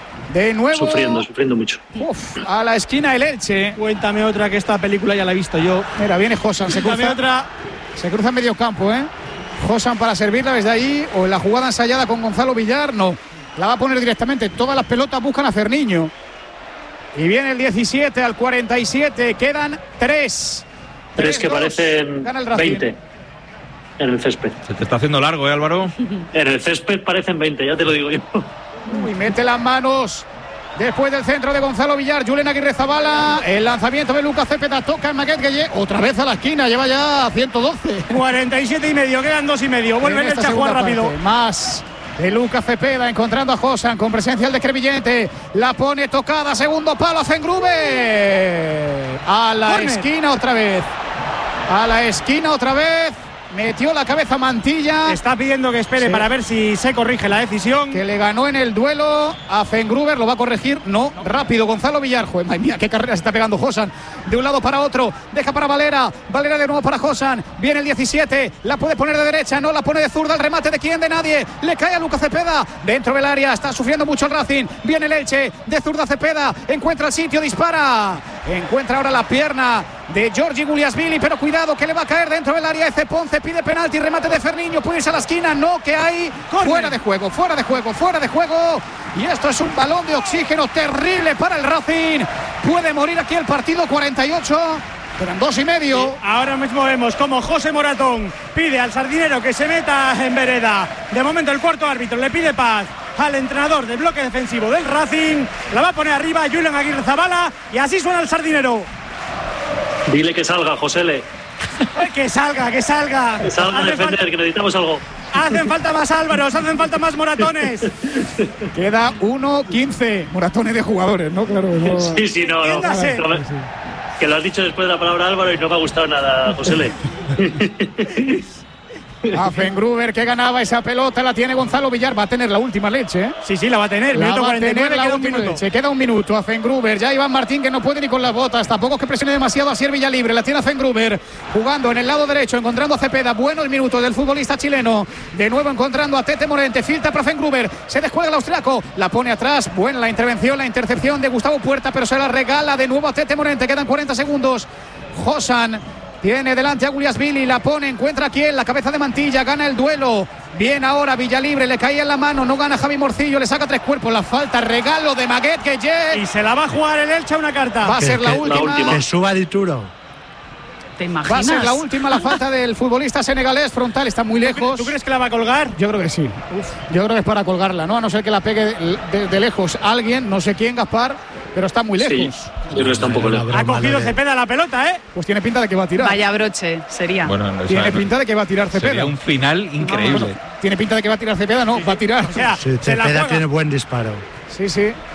De nuevo. Sufriendo, sufriendo mucho. Uf, a la esquina el Elche. Cuéntame otra, que esta película ya la he visto yo. Mira, viene Josan, se cruza. otra. Se cruza en medio campo, ¿eh? Josan para servirla desde ahí, o en la jugada ensayada con Gonzalo Villar, no. La va a poner directamente. Todas las pelotas buscan a Ferniño. Y viene el diecisiete al cuarenta y siete. Quedan tres. Tres que parecen veinte en el césped. Se te está haciendo largo, ¿eh, Álvaro? En el césped parecen veinte, ya te lo digo yo. Uy, mete las manos. Después del centro de Gonzalo Villar, Julen Aguirre Zabala. El lanzamiento de Lucas Cepeda. Toca en Maguet Gallé. Otra vez a la esquina. Lleva ya ciento doce. cuarenta y siete y medio. Quedan dos y medio. Vuelve el a jugar rápido. Parte. Más de Lucas Cepeda encontrando a Josan con presencia del de Crevillente. La pone tocada. Segundo palo a Zengrube. A la Corner. esquina otra vez. A la esquina otra vez. Metió la cabeza Mantilla. Está pidiendo que espere sí. para ver si se corrige la decisión. Que le ganó en el duelo a Fengruber. ¿Lo va a corregir? No. Rápido. Gonzalo Villar. Joder, madre mía, qué carrera se está pegando Josan. De un lado para otro. Deja para Valera. Valera de nuevo para Josan. Viene el diecisiete. La puede poner de derecha. No la pone de zurda. El remate de quién? De nadie. Le cae a Lucas Cepeda. Dentro del área. Está sufriendo mucho el Racing. Viene el Elche. De zurda Cepeda. Encuentra el sitio. Dispara. Encuentra ahora la pierna de Giorgi Guliasvili, pero cuidado que le va a caer dentro del área. Eze Ponce pide penalti, remate de Ferniño, puede irse a la esquina, no, que hay Corner. fuera de juego, fuera de juego, fuera de juego, y esto es un balón de oxígeno terrible para el Racing. Puede morir aquí el partido. Cuarenta y ocho, quedan dos y medio. Sí, ahora mismo vemos como José Moratón pide al Sardinero que se meta en vereda. De momento el cuarto árbitro le pide paz al entrenador del bloque defensivo del Racing. La va a poner arriba Julen Aguirre Zabala y así suena el Sardinero. Dile que salga, Josele. Que salga, que salga. Que salga a defender, falta... que necesitamos algo. Hacen falta más Álvaros, hacen falta más Moratones. Queda uno quince Moratones de jugadores, ¿no? Claro. No... Sí, sí, no, no. Que lo has dicho después de la palabra Álvaro y no me ha gustado nada, Josele. Afengruber que ganaba esa pelota, la tiene Gonzalo Villar, va a tener la última leche, ¿eh? Sí, sí, la va a tener, la minuto va cuarenta y nueve, a tener la queda un última minuto. leche, queda un minuto. Afengruber, ya Iván Martín que no puede ni con las botas, tampoco es que presione demasiado a Sier Villalibre, la tiene Afengruber, jugando en el lado derecho, encontrando a Cepeda, buenos minutos del futbolista chileno, de nuevo encontrando a Tete Morente, filtra para Afengruber, se descuelga el austriaco, la pone atrás, buena la intervención, la intercepción de Gustavo Puerta, pero se la regala de nuevo a Tete Morente, quedan cuarenta segundos. Josan tiene delante a Guliasvili, la pone, encuentra aquí en la cabeza de Mantilla, gana el duelo. Bien ahora Villalibre, le caía en la mano, no gana Javi Morcillo, le saca tres cuerpos, la falta, regalo de Maguet que llega. Y se la va a jugar el Elche a una carta. Va a ser la, última. la última. Que suba Dituro. ¿Te imaginas? Va a ser la última la falta del futbolista senegalés, frontal, está muy lejos. ¿Tú crees que la va a colgar? Yo creo que sí. Uf. Yo creo que es para colgarla, ¿no? A no ser que la pegue de, de, de lejos alguien, no sé quién, Gaspar, pero está muy lejos. Sí, yo creo que está un poco lejos. Ha cogido Cepeda la pelota, ¿eh? Pues tiene pinta de que va a tirar. Vaya broche, sería. Bueno, no, tiene pinta de que va a tirar Cepeda. Sería un final increíble. No, no, no. Tiene pinta de que va a tirar Cepeda, no, sí, va a tirar. O sea, sí, Cepeda tiene buen disparo. Sí, sí.